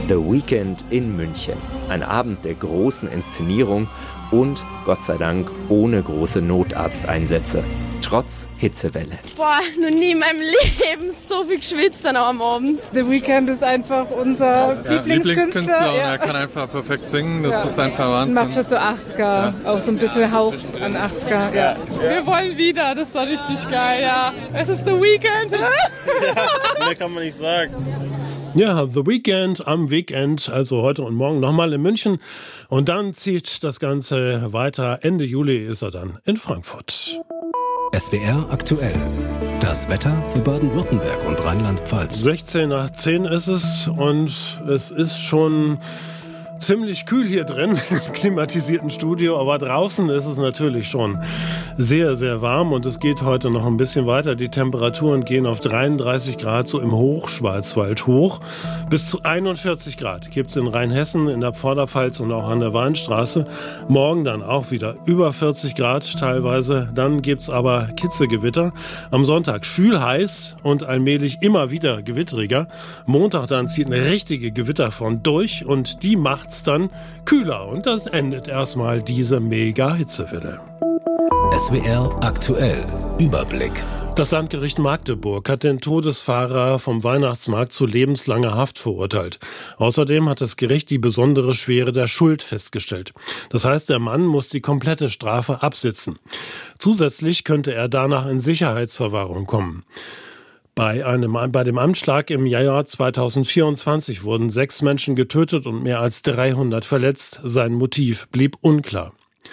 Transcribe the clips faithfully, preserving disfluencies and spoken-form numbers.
The Weeknd in München. Ein Abend der großen Inszenierung und, Gott sei Dank, ohne große Notarzteinsätze. Trotz Hitzewelle. Boah, noch nie in meinem Leben so viel geschwitzt dann am Abend. The Weeknd ist einfach unser ja, Lieblingskünstler. Lieblingskünstler und ja. er kann einfach perfekt singen. Das ja. ist einfach Wahnsinn. Macht schon so achtziger, ja. Auch so ein bisschen Hauch an achtziger. Ja. Wir wollen wieder, das war richtig geil, ja. Es ist The Weeknd. Ja, mehr kann man nicht sagen. Ja, The Weeknd am Weekend, also heute und morgen nochmal in München. Und dann zieht das Ganze weiter. Ende Juli ist er dann in Frankfurt. S W R aktuell. Das Wetter für Baden-Württemberg und Rheinland-Pfalz. sechzehn nach zehn ist es und es ist schon ziemlich kühl hier drin im klimatisierten Studio, aber draußen ist es natürlich schon sehr, sehr warm und es geht heute noch ein bisschen weiter. Die Temperaturen gehen auf dreiunddreißig Grad, so im Hochschwarzwald hoch. Bis zu einundvierzig Grad gibt es in Rheinhessen, in der Vorderpfalz und auch an der Weinstraße. Morgen dann auch wieder über vierzig Grad teilweise. Dann gibt es aber Kitzegewitter. Am Sonntag schwül heiß und allmählich immer wieder gewitteriger. Montag dann zieht eine richtige Gewitterfront durch und die macht es dann kühler und das endet erstmal diese Mega-Hitzewelle. S W R aktuell. Überblick. Das Landgericht Magdeburg hat den Todesfahrer vom Weihnachtsmarkt zu lebenslanger Haft verurteilt. Außerdem hat das Gericht die besondere Schwere der Schuld festgestellt. Das heißt, der Mann muss die komplette Strafe absitzen. Zusätzlich könnte er danach in Sicherheitsverwahrung kommen. Bei, einem, bei dem Anschlag im Jahr zweitausendvierundzwanzig wurden sechs Menschen getötet und mehr als dreihundert verletzt. Sein Motiv blieb unklar.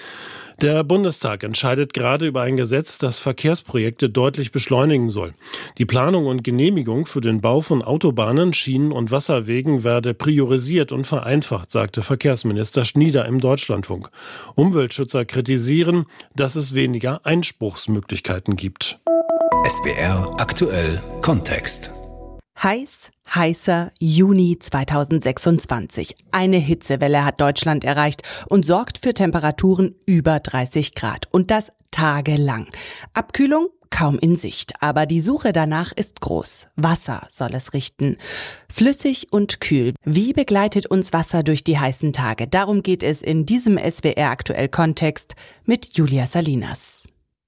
Der Bundestag entscheidet gerade über ein Gesetz, das Verkehrsprojekte deutlich beschleunigen soll. Die Planung und Genehmigung für den Bau von Autobahnen, Schienen und Wasserwegen werde priorisiert und vereinfacht, sagte Verkehrsminister Schnieder im Deutschlandfunk. Umweltschützer kritisieren, dass es weniger Einspruchsmöglichkeiten gibt. S W R aktuell Kontext. Heiß, heißer Juni zweitausendsechsundzwanzig. Eine Hitzewelle hat Deutschland erreicht und sorgt für Temperaturen über dreißig Grad. Und das tagelang. Abkühlung kaum in Sicht, aber die Suche danach ist groß. Wasser soll es richten. Flüssig und kühl. Wie begleitet uns Wasser durch die heißen Tage? Darum geht es in diesem S W R aktuell Kontext mit Julia Salinas.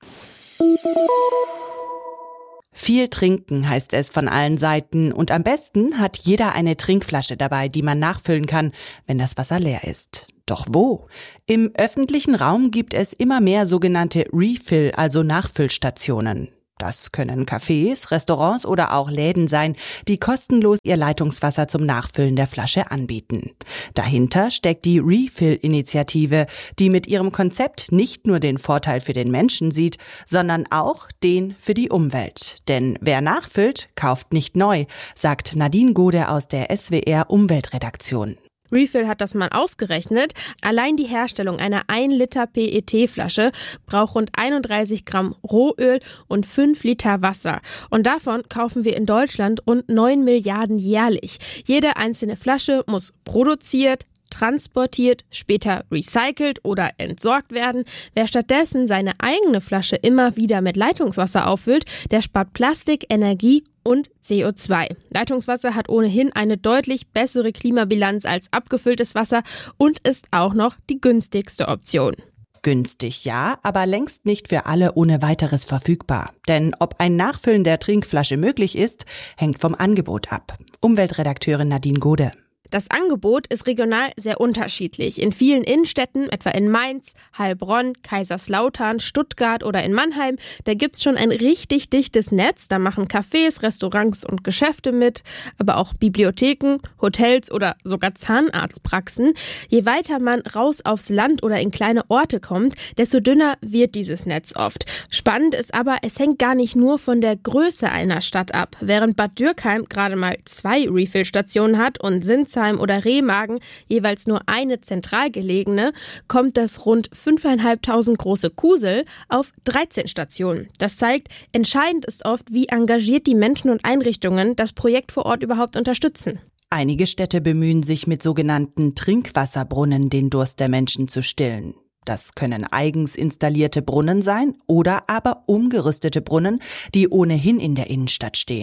Viel trinken heißt es von allen Seiten und am besten hat jeder eine Trinkflasche dabei, die man nachfüllen kann, wenn das Wasser leer ist. Doch wo? Im öffentlichen Raum gibt es immer mehr sogenannte Refill, also Nachfüllstationen. Das können Cafés, Restaurants oder auch Läden sein, die kostenlos ihr Leitungswasser zum Nachfüllen der Flasche anbieten. Dahinter steckt die Refill-Initiative, die mit ihrem Konzept nicht nur den Vorteil für den Menschen sieht, sondern auch den für die Umwelt. Denn wer nachfüllt, kauft nicht neu, sagt Nadine Gode aus der S W R Umweltredaktion. Refill hat das mal ausgerechnet. Allein die Herstellung einer ein Liter P E T-Flasche braucht rund einunddreißig Gramm Rohöl und fünf Liter Wasser. Und davon kaufen wir in Deutschland rund neun Milliarden jährlich. Jede einzelne Flasche muss produziert, transportiert, später recycelt oder entsorgt werden. Wer stattdessen seine eigene Flasche immer wieder mit Leitungswasser auffüllt, der spart Plastik, Energie und C O zwei. Leitungswasser hat ohnehin eine deutlich bessere Klimabilanz als abgefülltes Wasser und ist auch noch die günstigste Option. Günstig, ja, aber längst nicht für alle ohne weiteres verfügbar. Denn ob ein Nachfüllen der Trinkflasche möglich ist, hängt vom Angebot ab. Umweltredakteurin Nadine Gode. Das Angebot ist regional sehr unterschiedlich. In vielen Innenstädten, etwa in Mainz, Heilbronn, Kaiserslautern, Stuttgart oder in Mannheim, da gibt's schon ein richtig dichtes Netz. Da machen Cafés, Restaurants und Geschäfte mit, aber auch Bibliotheken, Hotels oder sogar Zahnarztpraxen. Je weiter man raus aufs Land oder in kleine Orte kommt, desto dünner wird dieses Netz oft. Spannend ist aber, es hängt gar nicht nur von der Größe einer Stadt ab. Während Bad Dürkheim gerade mal zwei Refill-Stationen hat und Sinsheim oder Remagen jeweils nur eine zentral gelegene, kommt das rund fünftausendfünfhundert große Kusel auf dreizehn Stationen. Das zeigt, entscheidend ist oft, wie engagiert die Menschen und Einrichtungen das Projekt vor Ort überhaupt unterstützen. Einige Städte bemühen sich mit sogenannten Trinkwasserbrunnen, den Durst der Menschen zu stillen. Das können eigens installierte Brunnen sein oder aber umgerüstete Brunnen, die ohnehin in der Innenstadt stehen.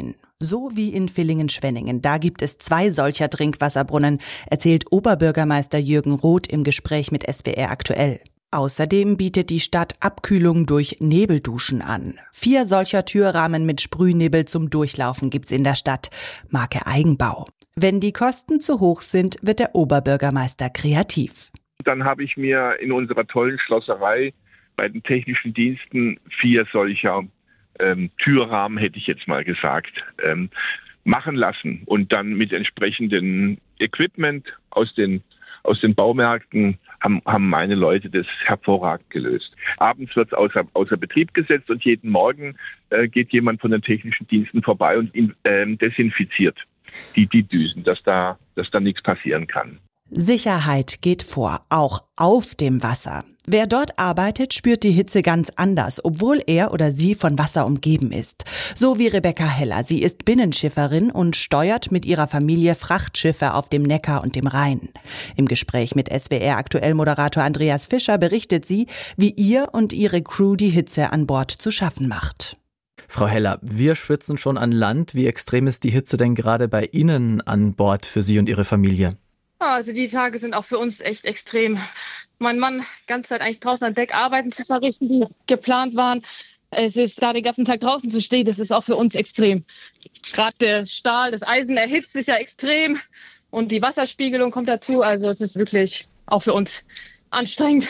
So wie in Villingen-Schwenningen. Da gibt es zwei solcher Trinkwasserbrunnen, erzählt Oberbürgermeister Jürgen Roth im Gespräch mit S W R aktuell. Außerdem bietet die Stadt Abkühlung durch Nebelduschen an. Vier solcher Türrahmen mit Sprühnebel zum Durchlaufen gibt's in der Stadt. Marke Eigenbau. Wenn die Kosten zu hoch sind, wird der Oberbürgermeister kreativ. Dann habe ich mir in unserer tollen Schlosserei bei den technischen Diensten vier solcher ähm, Türrahmen, hätte ich jetzt mal gesagt, ähm, machen lassen und dann mit entsprechendem Equipment aus den aus den Baumärkten haben, haben meine Leute das hervorragend gelöst. Abends wird es außer, außer Betrieb gesetzt und jeden Morgen äh, geht jemand von den technischen Diensten vorbei und ihn, ähm, desinfiziert die, die Düsen, dass da, dass da nichts passieren kann. Sicherheit geht vor, auch auf dem Wasser. Wer dort arbeitet, spürt die Hitze ganz anders, obwohl er oder sie von Wasser umgeben ist. So wie Rebecca Heller. Sie ist Binnenschifferin und steuert mit ihrer Familie Frachtschiffe auf dem Neckar und dem Rhein. Im Gespräch mit S W R aktuell Moderator Andreas Fischer berichtet sie, wie ihr und ihre Crew die Hitze an Bord zu schaffen macht. Frau Heller, wir schwitzen schon an Land. Wie extrem ist die Hitze denn gerade bei Ihnen an Bord für Sie und Ihre Familie? Also die Tage sind auch für uns echt extrem. Mein Mann ganze Zeit eigentlich draußen an Deck Arbeiten zu verrichten, die geplant waren. Es ist da den ganzen Tag draußen zu stehen, das ist auch für uns extrem. Gerade der Stahl, das Eisen erhitzt sich ja extrem und die Wasserspiegelung kommt dazu. Also es ist wirklich auch für uns anstrengend.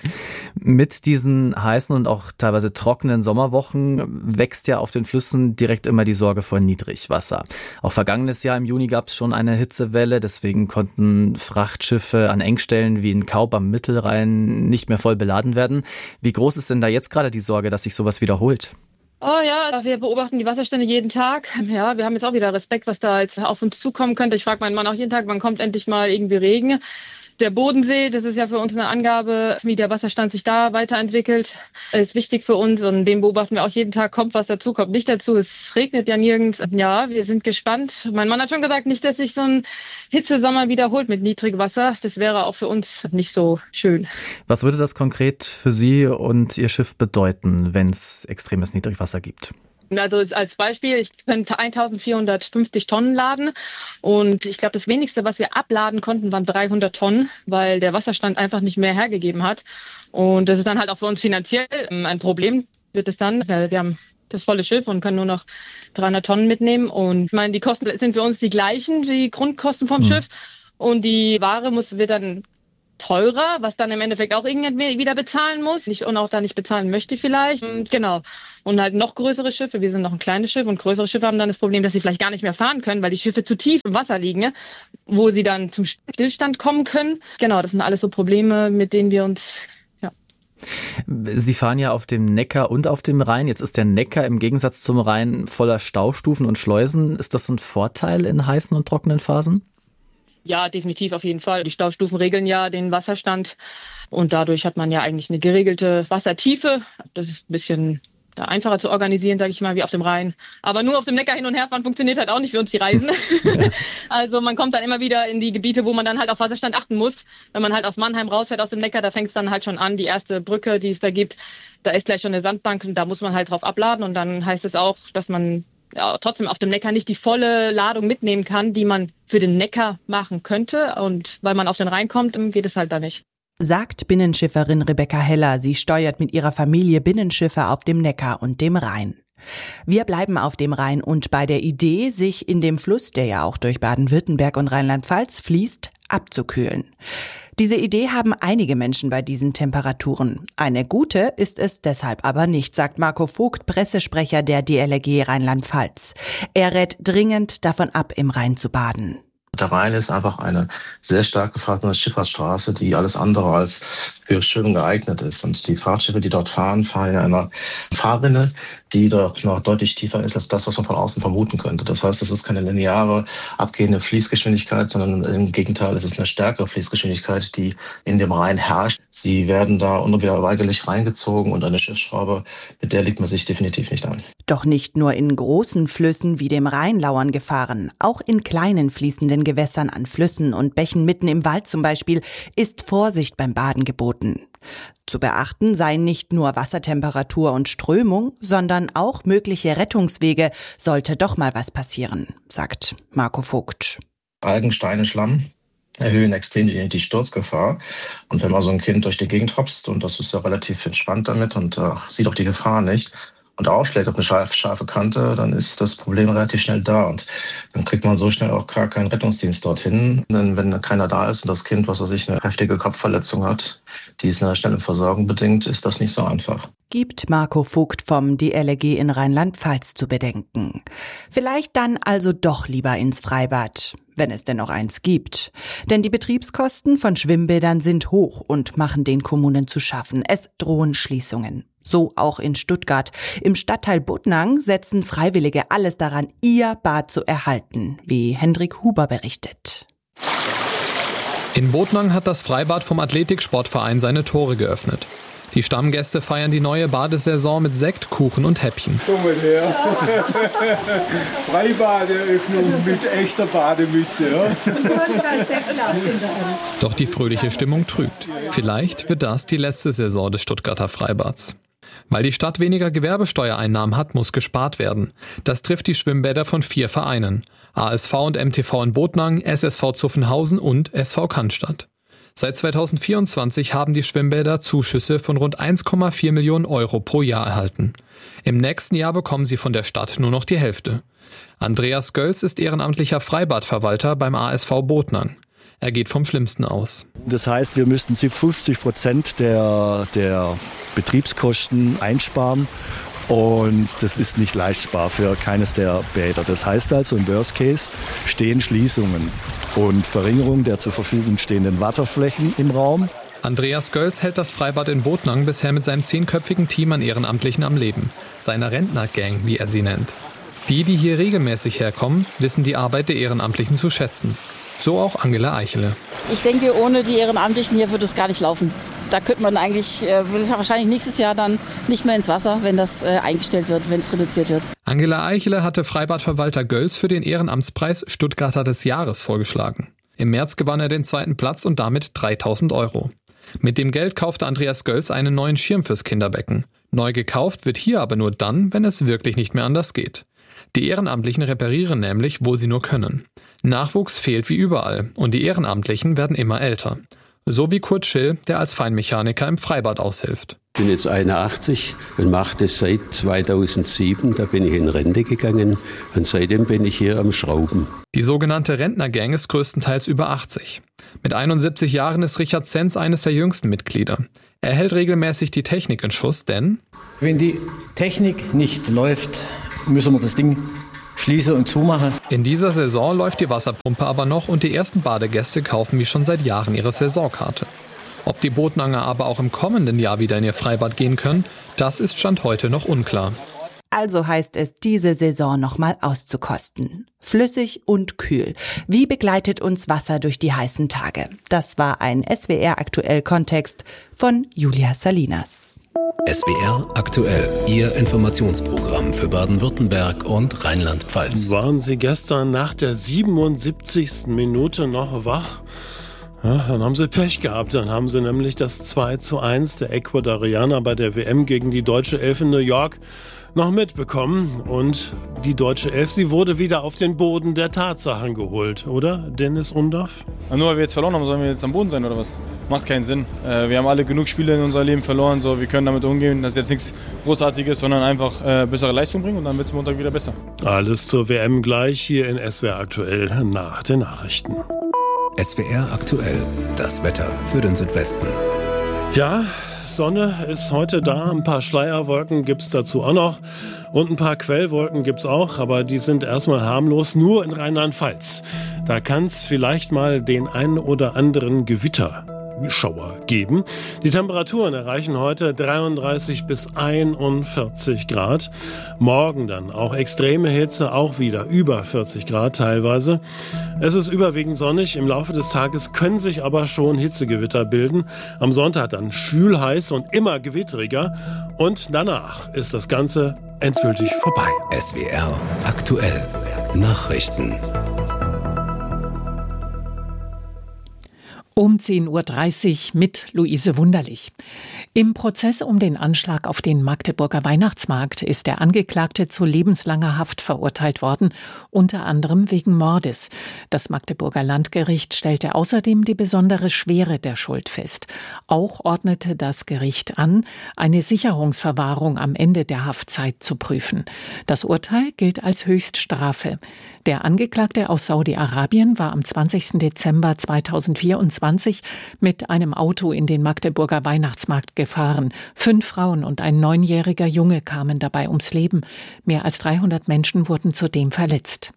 Mit diesen heißen und auch teilweise trockenen Sommerwochen wächst ja auf den Flüssen direkt immer die Sorge vor Niedrigwasser. Auch vergangenes Jahr im Juni gab es schon eine Hitzewelle, deswegen konnten Frachtschiffe an Engstellen wie in Kaub am Mittelrhein nicht mehr voll beladen werden. Wie groß ist denn da jetzt gerade die Sorge, dass sich sowas wiederholt? Oh ja, wir beobachten die Wasserstände jeden Tag. Ja, wir haben jetzt auch wieder Respekt, was da jetzt auf uns zukommen könnte. Ich frage meinen Mann auch jeden Tag, wann kommt endlich mal irgendwie Regen. Der Bodensee, das ist ja für uns eine Angabe, wie der Wasserstand sich da weiterentwickelt. Das ist wichtig für uns und den beobachten wir auch jeden Tag. Kommt was dazu, kommt nicht dazu. Es regnet ja nirgends. Ja, wir sind gespannt. Mein Mann hat schon gesagt, nicht, dass sich so ein Hitzesommer wiederholt mit Niedrigwasser. Das wäre auch für uns nicht so schön. Was würde das konkret für Sie und Ihr Schiff bedeuten, wenn es extremes Niedrigwasser gibt? Also als Beispiel, ich könnte eintausendvierhundertfünfzig Tonnen laden und ich glaube, das wenigste, was wir abladen konnten, waren dreihundert Tonnen, weil der Wasserstand einfach nicht mehr hergegeben hat. Und das ist dann halt auch für uns finanziell ein Problem, wird es dann, weil wir haben das volle Schiff und können nur noch dreihundert Tonnen mitnehmen. Und ich meine, die Kosten sind für uns die gleichen, die Grundkosten vom mhm. Schiff. Und die Ware muss wird dann teurer, was dann im Endeffekt auch irgendwann wieder bezahlen muss nicht, und auch da nicht bezahlen möchte vielleicht. Und genau. Und halt noch größere Schiffe, wir sind noch ein kleines Schiff und größere Schiffe haben dann das Problem, dass sie vielleicht gar nicht mehr fahren können, weil die Schiffe zu tief im Wasser liegen, ne? Wo sie dann zum Stillstand kommen können. Genau, das sind alles so Probleme, mit denen wir uns... Ja. Sie fahren ja auf dem Neckar und auf dem Rhein. Jetzt ist der Neckar im Gegensatz zum Rhein voller Staustufen und Schleusen. Ist das ein Vorteil in heißen und trockenen Phasen? Ja, definitiv auf jeden Fall. Die Staustufen regeln ja den Wasserstand und dadurch hat man ja eigentlich eine geregelte Wassertiefe. Das ist ein bisschen einfacher zu organisieren, sage ich mal, wie auf dem Rhein. Aber nur auf dem Neckar hin und her fahren funktioniert halt auch nicht für uns die Reisen. Also man kommt dann immer wieder in die Gebiete, wo man dann halt auf Wasserstand achten muss. Wenn man halt aus Mannheim rausfährt aus dem Neckar, da fängt es dann halt schon an, die erste Brücke, die es da gibt, da ist gleich schon eine Sandbank und da muss man halt drauf abladen und dann heißt es auch, dass man ja, trotzdem auf dem Neckar nicht die volle Ladung mitnehmen kann, die man für den Neckar machen könnte. Und weil man auf den Rhein kommt, geht es halt da nicht. Sagt Binnenschifferin Rebecca Heller. Sie steuert mit ihrer Familie Binnenschiffe auf dem Neckar und dem Rhein. Wir bleiben auf dem Rhein und bei der Idee, sich in dem Fluss, der ja auch durch Baden-Württemberg und Rheinland-Pfalz fließt, abzukühlen. Diese Idee haben einige Menschen bei diesen Temperaturen. Eine gute ist es deshalb aber nicht, sagt Marco Vogt, Pressesprecher der D L R G Rheinland-Pfalz. Er rät dringend davon ab, im Rhein zu baden. Der Rhein ist einfach eine sehr stark gefahrene Schifffahrtsstraße, die alles andere als für Schwimmen geeignet ist. Und die Fahrtschiffe, die dort fahren, fahren in einer Fahrrinne, die doch noch deutlich tiefer ist als das, was man von außen vermuten könnte. Das heißt, es ist keine lineare, abgehende Fließgeschwindigkeit, sondern im Gegenteil, es ist eine stärkere Fließgeschwindigkeit, die in dem Rhein herrscht. Sie werden da unwiderweigerlich reingezogen und eine Schiffsschraube, mit der legt man sich definitiv nicht an. Doch nicht nur in großen Flüssen wie dem Rhein lauern Gefahren, auch in kleinen fließenden Gewässern an Flüssen und Bächen mitten im Wald zum Beispiel ist Vorsicht beim Baden geboten. Zu beachten seien nicht nur Wassertemperatur und Strömung, sondern auch mögliche Rettungswege, sollte doch mal was passieren, sagt Marco Vogt. Algen, Steine, Schlamm erhöhen extrem die, die Sturzgefahr. Und wenn man so ein Kind durch die Gegend hopst, und das ist ja relativ entspannt damit und äh, sieht auch die Gefahr nicht, und aufschlägt auf eine scharfe, scharfe Kante, dann ist das Problem relativ schnell da. Und dann kriegt man so schnell auch gar keinen Rettungsdienst dorthin. Denn wenn keiner da ist und das Kind, was weiß ich, eine heftige Kopfverletzung hat, die ist einer schnellen Versorgung bedingt, ist das nicht so einfach. Gibt Marco Vogt vom D L R G in Rheinland-Pfalz zu bedenken. Vielleicht dann also doch lieber ins Freibad, wenn es denn noch eins gibt. Denn die Betriebskosten von Schwimmbädern sind hoch und machen den Kommunen zu schaffen. Es drohen Schließungen. So auch in Stuttgart. Im Stadtteil Buttnang setzen Freiwillige alles daran, ihr Bad zu erhalten, wie Hendrik Huber berichtet. In Buttnang hat das Freibad vom Athletiksportverein seine Tore geöffnet. Die Stammgäste feiern die neue Badesaison mit Sekt, Kuchen und Häppchen. Komm mal her. Freibaderöffnung mit echter Bademütze. Ja? Du hast kein Sektglas in der Hand. Doch die fröhliche Stimmung trügt. Vielleicht wird das die letzte Saison des Stuttgarter Freibads. Weil die Stadt weniger Gewerbesteuereinnahmen hat, muss gespart werden. Das trifft die Schwimmbäder von vier Vereinen. A S V und M T V in Buttnang, S S V Zuffenhausen und S V Cannstatt. Seit zweitausendvierundzwanzig haben die Schwimmbäder Zuschüsse von rund eins Komma vier Millionen Euro pro Jahr erhalten. Im nächsten Jahr bekommen sie von der Stadt nur noch die Hälfte. Andreas Gölz ist ehrenamtlicher Freibadverwalter beim A S V Buttnang. Er geht vom Schlimmsten aus. Das heißt, wir müssten fünfzig Prozent der, der Betriebskosten einsparen. Und das ist nicht leistbar für keines der Bäder. Das heißt also, im Worst Case stehen Schließungen und Verringerung der zur Verfügung stehenden Wasserflächen im Raum. Andreas Gölz hält das Freibad in Buttnang bisher mit seinem zehnköpfigen Team an Ehrenamtlichen am Leben. Seiner Rentnergang, wie er sie nennt. Die, die hier regelmäßig herkommen, wissen die Arbeit der Ehrenamtlichen zu schätzen. So auch Angela Eichele. Ich denke, ohne die Ehrenamtlichen hier würde es gar nicht laufen. Da könnte man eigentlich, äh, will es wahrscheinlich nächstes Jahr dann nicht mehr ins Wasser, wenn das äh, eingestellt wird, wenn es reduziert wird. Angela Eichele hatte Freibadverwalter Gölz für den Ehrenamtspreis Stuttgarter des Jahres vorgeschlagen. Im März gewann er den zweiten Platz und damit dreitausend Euro. Mit dem Geld kaufte Andreas Gölz einen neuen Schirm fürs Kinderbecken. Neu gekauft wird hier aber nur dann, wenn es wirklich nicht mehr anders geht. Die Ehrenamtlichen reparieren nämlich, wo sie nur können. Nachwuchs fehlt wie überall und die Ehrenamtlichen werden immer älter. So wie Kurt Schill, der als Feinmechaniker im Freibad aushilft. Ich bin jetzt einundachtzig und mache das seit zweitausendsieben. Da bin ich in Rente gegangen und seitdem bin ich hier am Schrauben. Die sogenannte Rentnergang ist größtenteils über achtzig. Mit einundsiebzig Jahren ist Richard Zenz eines der jüngsten Mitglieder. Er hält regelmäßig die Technik in Schuss, denn wenn die Technik nicht läuft, müssen wir das Ding schließen und zumachen. In dieser Saison läuft die Wasserpumpe aber noch und die ersten Badegäste kaufen wie schon seit Jahren ihre Saisonkarte. Ob die Buttnanger aber auch im kommenden Jahr wieder in ihr Freibad gehen können, das ist Stand heute noch unklar. Also heißt es, diese Saison nochmal auszukosten. Flüssig und kühl. Wie begleitet uns Wasser durch die heißen Tage? Das war ein S W R aktuell Kontext von Julia Salinas. S W R aktuell, Ihr Informationsprogramm für Baden-Württemberg und Rheinland-Pfalz. Waren Sie gestern nach der siebenundsiebzigsten Minute noch wach? Ja, dann haben Sie Pech gehabt. Dann haben Sie nämlich das zwei zu eins der Ecuadorianer bei der W M gegen die deutsche Elf in New York noch mitbekommen. Und die deutsche Elf, sie wurde wieder auf den Boden der Tatsachen geholt, oder, Dennis Undorf? Nur weil wir jetzt verloren haben, sollen wir jetzt am Boden sein, oder was? Macht keinen Sinn. Äh, wir haben alle genug Spiele in unserem Leben verloren, so, wir können damit umgehen. Das ist jetzt nichts Großartiges, sondern einfach äh, bessere Leistung bringen und dann wird es Montag wieder besser. Alles zur W M gleich hier in S W R aktuell nach den Nachrichten. S W R aktuell, das Wetter für den Südwesten. Ja, Sonne ist heute da, ein paar Schleierwolken gibt es dazu auch noch und ein paar Quellwolken gibt es auch, aber die sind erstmal harmlos, nur in Rheinland-Pfalz. Da kann es vielleicht mal den einen oder anderen Gewitterschauer geben. Die Temperaturen erreichen heute dreiunddreißig bis einundvierzig Grad. Morgen dann auch extreme Hitze, auch wieder über vierzig Grad teilweise. Es ist überwiegend sonnig. Im Laufe des Tages können sich aber schon Hitzegewitter bilden. Am Sonntag dann schwül heiß und immer gewitteriger. Und danach ist das Ganze endgültig vorbei. S W R aktuell Nachrichten. Um zehn Uhr dreißig mit Luise Wunderlich. Im Prozess um den Anschlag auf den Magdeburger Weihnachtsmarkt ist der Angeklagte zu lebenslanger Haft verurteilt worden, unter anderem wegen Mordes. Das Magdeburger Landgericht stellte außerdem die besondere Schwere der Schuld fest. Auch ordnete das Gericht an, eine Sicherungsverwahrung am Ende der Haftzeit zu prüfen. Das Urteil gilt als Höchststrafe. Der Angeklagte aus Saudi-Arabien war am zwanzigsten Dezember zweitausendvierundzwanzig mit einem Auto in den Magdeburger Weihnachtsmarkt gefahren. Fünf Frauen und ein neunjähriger Junge kamen dabei ums Leben. Mehr als dreihundert Menschen wurden zudem verletzt.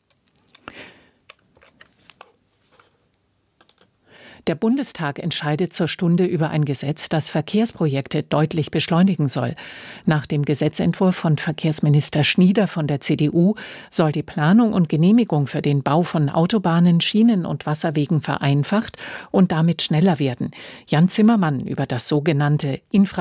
Der Bundestag entscheidet zur Stunde über ein Gesetz, das Verkehrsprojekte deutlich beschleunigen soll. Nach dem Gesetzentwurf von Verkehrsminister Schnieder von der C D U soll die Planung und Genehmigung für den Bau von Autobahnen, Schienen und Wasserwegen vereinfacht und damit schneller werden. Jan Zimmermann über das sogenannte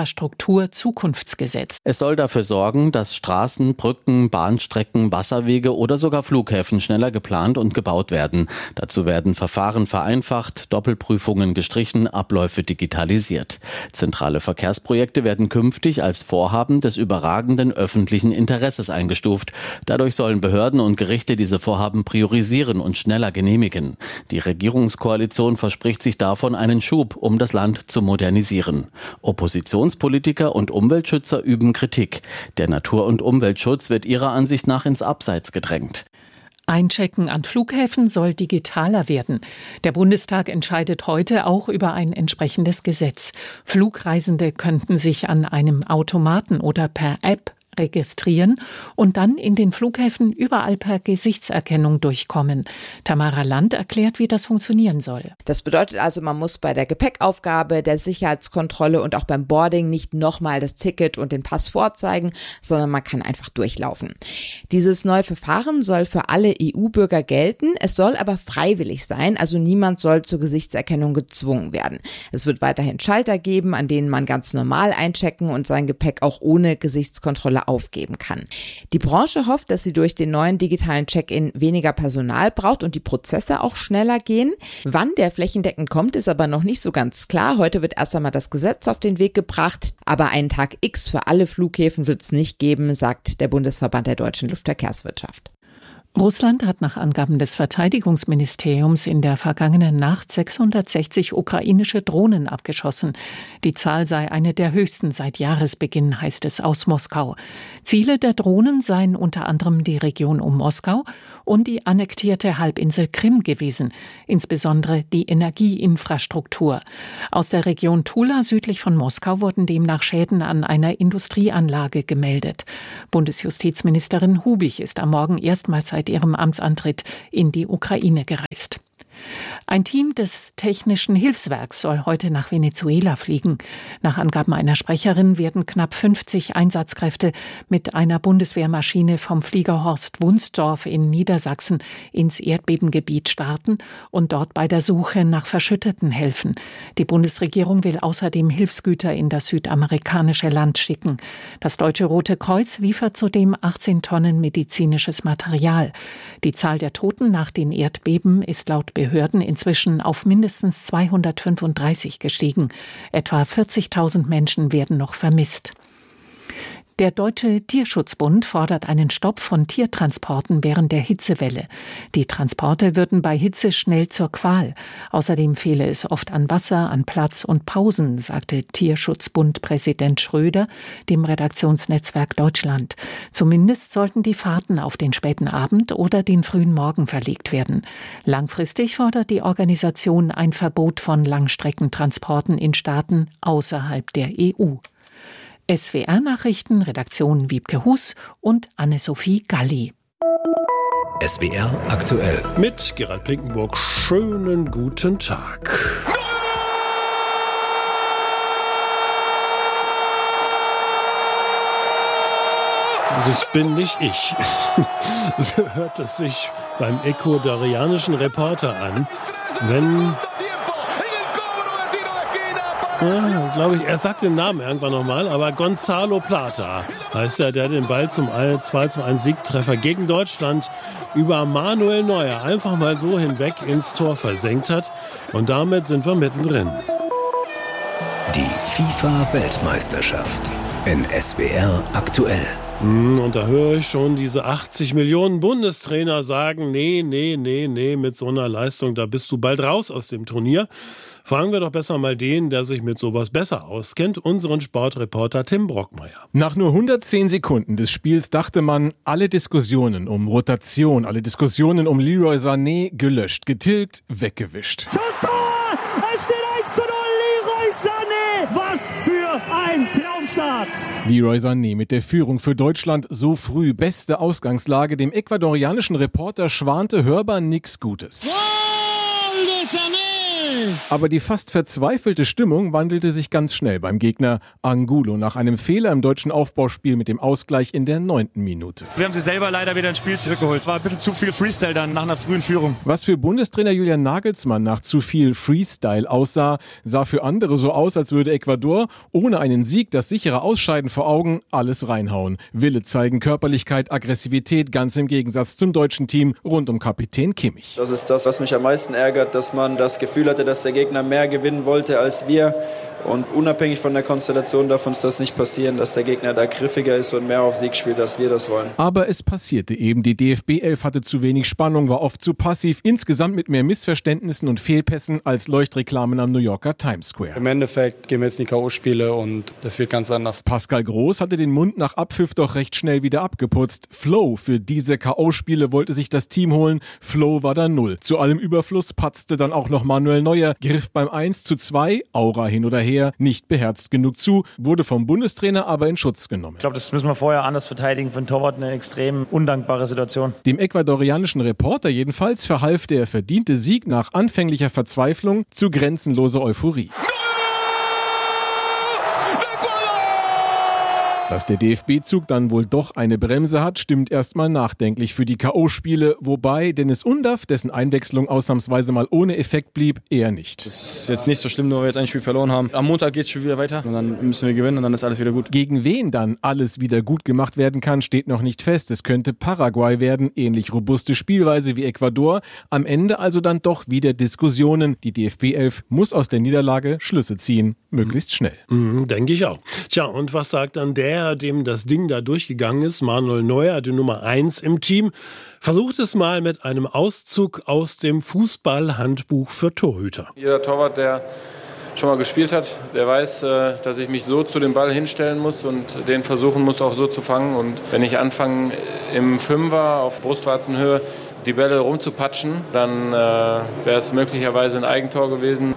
Infrastruktur-Zukunftsgesetz. Es soll dafür sorgen, dass Straßen, Brücken, Bahnstrecken, Wasserwege oder sogar Flughäfen schneller geplant und gebaut werden. Dazu werden Verfahren vereinfacht, Doppelprüfungen Prüfungen gestrichen, Abläufe digitalisiert. Zentrale Verkehrsprojekte werden künftig als Vorhaben des überragenden öffentlichen Interesses eingestuft. Dadurch sollen Behörden und Gerichte diese Vorhaben priorisieren und schneller genehmigen. Die Regierungskoalition verspricht sich davon einen Schub, um das Land zu modernisieren. Oppositionspolitiker und Umweltschützer üben Kritik. Der Natur- und Umweltschutz wird ihrer Ansicht nach ins Abseits gedrängt. Einchecken an Flughäfen soll digitaler werden. Der Bundestag entscheidet heute auch über ein entsprechendes Gesetz. Flugreisende könnten sich an einem Automaten oder per App registrieren und dann in den Flughäfen überall per Gesichtserkennung durchkommen. Tamara Land erklärt, wie das funktionieren soll. Das bedeutet also, man muss bei der Gepäckaufgabe, der Sicherheitskontrolle und auch beim Boarding nicht nochmal das Ticket und den Pass vorzeigen, sondern man kann einfach durchlaufen. Dieses neue Verfahren soll für alle E U-Bürger gelten. Es soll aber freiwillig sein, also niemand soll zur Gesichtserkennung gezwungen werden. Es wird weiterhin Schalter geben, an denen man ganz normal einchecken und sein Gepäck auch ohne Gesichtskontrolle aufgeben kann. Die Branche hofft, dass sie durch den neuen digitalen Check-in weniger Personal braucht und die Prozesse auch schneller gehen. Wann der flächendeckend kommt, ist aber noch nicht so ganz klar. Heute wird erst einmal das Gesetz auf den Weg gebracht, aber einen Tag X für alle Flughäfen wird es nicht geben, sagt der Bundesverband der deutschen Luftverkehrswirtschaft. Russland hat nach Angaben des Verteidigungsministeriums in der vergangenen Nacht sechshundertsechzig ukrainische Drohnen abgeschossen. Die Zahl sei eine der höchsten seit Jahresbeginn, heißt es aus Moskau. Ziele der Drohnen seien unter anderem die Region um Moskau und die annektierte Halbinsel Krim gewesen, insbesondere die Energieinfrastruktur. Aus der Region Tula südlich von Moskau wurden demnach Schäden an einer Industrieanlage gemeldet. Bundesjustizministerin Hubich ist am Morgen erstmals seit ihrem Amtsantritt in die Ukraine gereist. Ein Team des Technischen Hilfswerks soll heute nach Venezuela fliegen. Nach Angaben einer Sprecherin werden knapp fünfzig Einsatzkräfte mit einer Bundeswehrmaschine vom Flieger Horst Wunsdorf in Niedersachsen ins Erdbebengebiet starten und dort bei der Suche nach Verschütteten helfen. Die Bundesregierung will außerdem Hilfsgüter in das südamerikanische Land schicken. Das Deutsche Rote Kreuz liefert zudem achtzehn Tonnen medizinisches Material. Die Zahl der Toten nach den Erdbeben ist laut Behörden inzwischen auf mindestens zweihundertfünfunddreißig gestiegen. Etwa vierzigtausend Menschen werden noch vermisst. Der Deutsche Tierschutzbund fordert einen Stopp von Tiertransporten während der Hitzewelle. Die Transporte würden bei Hitze schnell zur Qual. Außerdem fehle es oft an Wasser, an Platz und Pausen, sagte Tierschutzbund-Präsident Schröder dem Redaktionsnetzwerk Deutschland. Zumindest sollten die Fahrten auf den späten Abend oder den frühen Morgen verlegt werden. Langfristig fordert die Organisation ein Verbot von Langstreckentransporten in Staaten außerhalb der E U. S W R-Nachrichten, Redaktion Wiebke Hus und Anne-Sophie Galli. S W R aktuell. Mit Gerald Blinkenburg. Schönen guten Tag. Das bin nicht ich. So hört es sich beim ecuadorianischen Reporter an, wenn Ja, glaube ich, er sagt den Namen irgendwann nochmal, aber Gonzalo Plata heißt er, der den Ball zum zwei zu eins Siegtreffer gegen Deutschland über Manuel Neuer einfach mal so hinweg ins Tor versenkt hat. Und damit sind wir mittendrin. Die FIFA-Weltmeisterschaft in S W R aktuell. Und da höre ich schon diese achtzig Millionen Bundestrainer sagen, nee, nee, nee, nee, mit so einer Leistung, da bist du bald raus aus dem Turnier. Fragen wir doch besser mal den, der sich mit sowas besser auskennt, unseren Sportreporter Tim Brockmeier. Nach nur hundertzehn Sekunden des Spiels dachte man, alle Diskussionen um Rotation, alle Diskussionen um Leroy Sané gelöscht, getilgt, weggewischt. Das Tor! Es steht eins zu null, Leroy Sané! Was für ein Traumstart! Leroy Sané mit der Führung für Deutschland so früh, beste Ausgangslage. Dem ecuadorianischen Reporter schwante hörbar nichts Gutes. Goal de Sané! Aber die fast verzweifelte Stimmung wandelte sich ganz schnell beim Gegner Angulo nach einem Fehler im deutschen Aufbauspiel mit dem Ausgleich in der neunten Minute. Wir haben sie selber leider wieder ins Spiel zurückgeholt. War ein bisschen zu viel Freestyle dann nach einer frühen Führung. Was für Bundestrainer Julian Nagelsmann nach zu viel Freestyle aussah, sah für andere so aus, als würde Ecuador ohne einen Sieg, das sichere Ausscheiden vor Augen, alles reinhauen. Wille zeigen, Körperlichkeit, Aggressivität, ganz im Gegensatz zum deutschen Team rund um Kapitän Kimmich. Das ist das, was mich am meisten ärgert, dass man das Gefühl hatte, dass der Gegner mehr gewinnen wollte als wir. Und unabhängig von der Konstellation darf uns das nicht passieren, dass der Gegner da griffiger ist und mehr auf Sieg spielt, als wir das wollen. Aber es passierte eben. Die D F B elf hatte zu wenig Spannung, war oft zu passiv, insgesamt mit mehr Missverständnissen und Fehlpässen als Leuchtreklamen am New Yorker Times Square. Im Endeffekt gehen wir jetzt in die K O-Spiele und das wird ganz anders. Pascal Groß hatte den Mund nach Abpfiff doch recht schnell wieder abgeputzt. Flow für diese K O-Spiele wollte sich das Team holen. Flow war da null. Zu allem Überfluss patzte dann auch noch Manuel Neuer, griff beim eins zu zwei, Aura hin oder her, nicht beherzt genug zu, wurde vom Bundestrainer aber in Schutz genommen. Ich glaube, das müssen wir vorher anders verteidigen. Für den Torwart eine extrem undankbare Situation. Dem ecuadorianischen Reporter jedenfalls verhalf der verdiente Sieg nach anfänglicher Verzweiflung zu grenzenloser Euphorie. Dass der D F B-Zug dann wohl doch eine Bremse hat, stimmt erstmal nachdenklich für die K O-Spiele, wobei Dennis Undaff, dessen Einwechslung ausnahmsweise mal ohne Effekt blieb, eher nicht. Das ist jetzt nicht so schlimm, nur weil wir jetzt ein Spiel verloren haben. Am Montag geht es schon wieder weiter und dann müssen wir gewinnen und dann ist alles wieder gut. Gegen wen dann alles wieder gut gemacht werden kann, steht noch nicht fest. Es könnte Paraguay werden, ähnlich robuste Spielweise wie Ecuador. Am Ende also dann doch wieder Diskussionen. Die D F B elf muss aus der Niederlage Schlüsse ziehen, möglichst schnell. Mhm, denke ich auch. Tja, und was sagt dann der, dem das Ding da durchgegangen ist, Manuel Neuer, die Nummer eins im Team, versucht es mal mit einem Auszug aus dem Fußballhandbuch für Torhüter. Jeder Torwart, der schon mal gespielt hat, der weiß, dass ich mich so zu dem Ball hinstellen muss und den versuchen muss, auch so zu fangen. Und wenn ich anfange, im Fünfer auf Brustwarzenhöhe die Bälle rumzupatschen, dann wäre es möglicherweise ein Eigentor gewesen.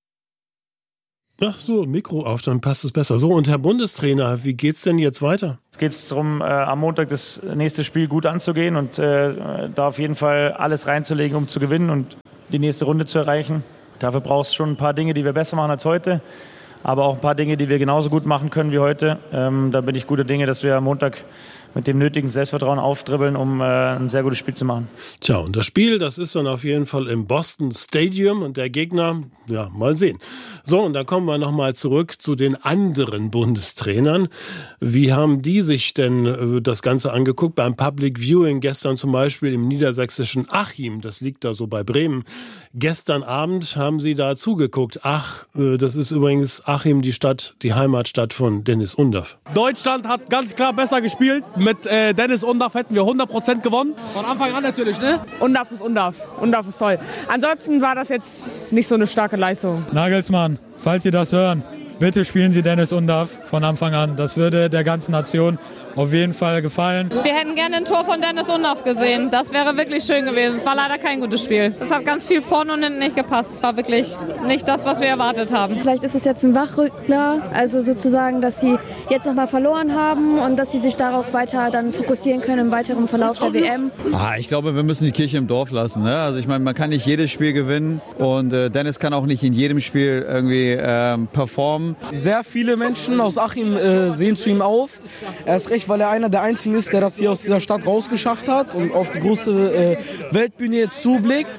Ach so, Mikro auf, dann passt es besser. So, und Herr Bundestrainer, wie geht's denn jetzt weiter? Jetzt geht es darum, äh, am Montag das nächste Spiel gut anzugehen und äh, da auf jeden Fall alles reinzulegen, um zu gewinnen und die nächste Runde zu erreichen. Dafür brauchst du schon ein paar Dinge, die wir besser machen als heute, aber auch ein paar Dinge, die wir genauso gut machen können wie heute. Ähm, da bin ich guter Dinge, dass wir am Montag mit dem nötigen Selbstvertrauen aufdribbeln, um äh, ein sehr gutes Spiel zu machen. Tja, und das Spiel, das ist dann auf jeden Fall im Boston Stadium und der Gegner, ja, mal sehen. So, und dann kommen wir nochmal zurück zu den anderen Bundestrainern. Wie haben die sich denn äh, das Ganze angeguckt? Beim Public Viewing gestern zum Beispiel im niedersächsischen Achim, das liegt da so bei Bremen. Gestern Abend haben sie da zugeguckt. Ach, äh, das ist übrigens Achim, die Stadt, die Heimatstadt von Dennis Undaff. Deutschland hat ganz klar besser gespielt. Mit äh, Dennis Undaff hätten wir hundert Prozent gewonnen. Von Anfang an natürlich, ne? Undaff ist Undaff. Undaff ist toll. Ansonsten war das jetzt nicht so eine starke Leistung. Nagelsmann, falls Sie das hören, bitte spielen Sie Dennis Undaff von Anfang an. Das würde der ganzen Nation auf jeden Fall gefallen. Wir hätten gerne ein Tor von Dennis Undaff gesehen. Das wäre wirklich schön gewesen. Es war leider kein gutes Spiel. Es hat ganz viel vorne und hinten nicht gepasst. Es war wirklich nicht das, was wir erwartet haben. Vielleicht ist es jetzt ein Wachrückler, also sozusagen, dass sie jetzt nochmal verloren haben und dass sie sich darauf weiter dann fokussieren können im weiteren Verlauf der W M. Ah, ich glaube, wir müssen die Kirche im Dorf lassen. Ne? Also ich meine, man kann nicht jedes Spiel gewinnen und äh, Dennis kann auch nicht in jedem Spiel irgendwie ähm, performen. Sehr viele Menschen aus Achim äh, sehen zu ihm auf. Er ist recht, weil er einer der Einzigen ist, der das hier aus dieser Stadt rausgeschafft hat und auf die große äh, Weltbühne jetzt zublickt.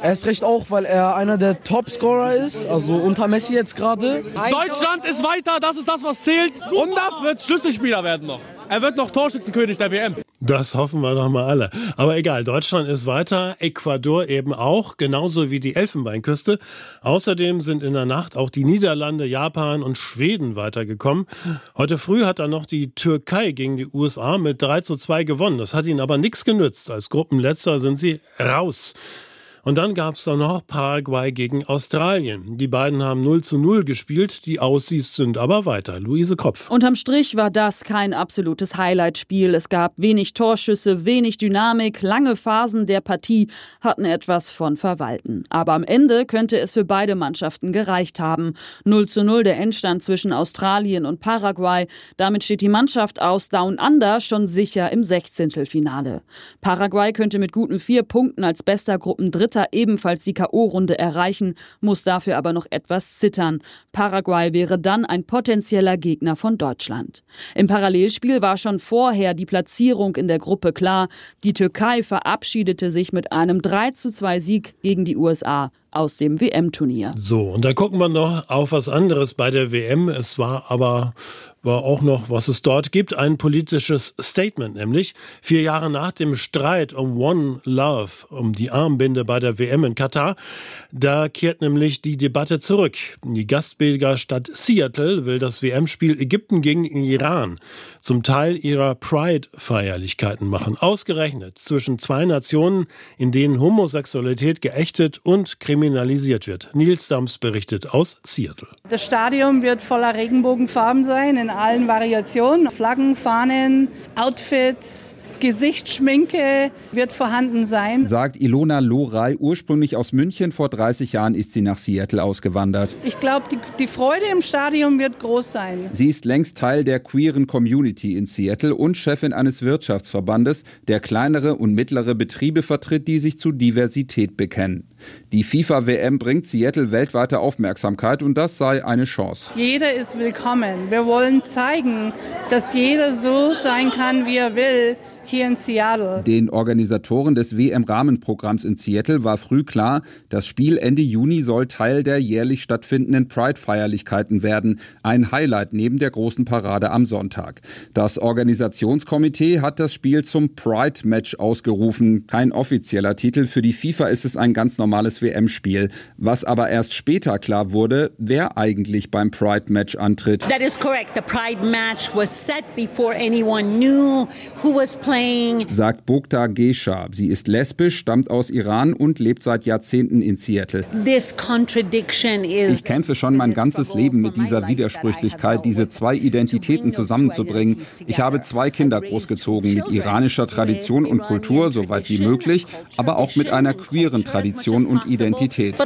Erst recht auch, weil er einer der Topscorer ist, also unter Messi jetzt gerade. Deutschland ist weiter, das ist das, was zählt. Undaf wird Schlüsselspieler werden noch. Er wird noch Torschützenkönig der W M. Das hoffen wir doch mal alle. Aber egal, Deutschland ist weiter, Ecuador eben auch, genauso wie die Elfenbeinküste. Außerdem sind in der Nacht auch die Niederlande, Japan und Schweden weitergekommen. Heute früh hat dann noch die Türkei gegen die U S A mit drei zu zwei gewonnen. Das hat ihnen aber nichts genützt. Als Gruppenletzter sind sie raus. Und dann gab es da noch Paraguay gegen Australien. Die beiden haben null zu null gespielt, die Aussies sind aber weiter. Luise Kropf. Unterm Strich war das kein absolutes Highlight-Spiel. Es gab wenig Torschüsse, wenig Dynamik, lange Phasen der Partie hatten etwas von Verwalten. Aber am Ende könnte es für beide Mannschaften gereicht haben. null zu null der Endstand zwischen Australien und Paraguay. Damit steht die Mannschaft aus Down Under schon sicher im Sechzehntelfinale. Paraguay könnte mit guten vier Punkten als bester Gruppendritter ebenfalls die K O-Runde erreichen, muss dafür aber noch etwas zittern. Paraguay wäre dann ein potenzieller Gegner von Deutschland. Im Parallelspiel war schon vorher die Platzierung in der Gruppe klar. Die Türkei verabschiedete sich mit einem drei zu zwei Sieg gegen die U S A aus dem W M-Turnier. So, und da gucken wir noch auf was anderes bei der W M. Es war aber war auch noch, was es dort gibt, ein politisches Statement, nämlich vier Jahre nach dem Streit um One Love, um die Armbinde bei der W M in Katar, da kehrt nämlich die Debatte zurück. Die Gastgeberstadt Seattle will das W M-Spiel Ägypten gegen den Iran zum Teil ihrer Pride-Feierlichkeiten machen. Ausgerechnet zwischen zwei Nationen, in denen Homosexualität geächtet und kriminalisiert wird. Nils Dams berichtet aus Seattle. Das Stadion wird voller Regenbogenfarben sein, in allen Variationen. Flaggen, Fahnen, Outfits, Gesichtsschminke wird vorhanden sein. Sagt Ilona Lorey, ursprünglich aus München. Vor dreißig Jahren ist sie nach Seattle ausgewandert. Ich glaube, die, die Freude im Stadion wird groß sein. Sie ist längst Teil der queeren Community in Seattle und Chefin eines Wirtschaftsverbandes, der kleinere und mittlere Betriebe vertritt, die sich zu Diversität bekennen. Die FIFA W M bringt Seattle weltweite Aufmerksamkeit und das sei eine Chance. Jeder ist willkommen. Wir wollen zeigen, dass jeder so sein kann, wie er will. Hier in Seattle. Den Organisatoren des W M-Rahmenprogramms in Seattle war früh klar, das Spiel Ende Juni soll Teil der jährlich stattfindenden Pride-Feierlichkeiten werden. Ein Highlight neben der großen Parade am Sonntag. Das Organisationskomitee hat das Spiel zum Pride-Match ausgerufen. Kein offizieller Titel. Für die FIFA ist es ein ganz normales W M-Spiel. Was aber erst später klar wurde, wer eigentlich beim Pride-Match antritt. That is correct. The Pride-Match was set before anyone knew who was playing. Sagt Bogta Gesha. Sie ist lesbisch, stammt aus Iran und lebt seit Jahrzehnten in Seattle. This contradiction is ich kämpfe schon mein ganzes Leben mit dieser Widersprüchlichkeit, diese zwei Identitäten zusammenzubringen. Ich habe zwei Kinder großgezogen mit iranischer Tradition und Kultur, soweit wie möglich, aber auch mit einer queeren Tradition und Identität.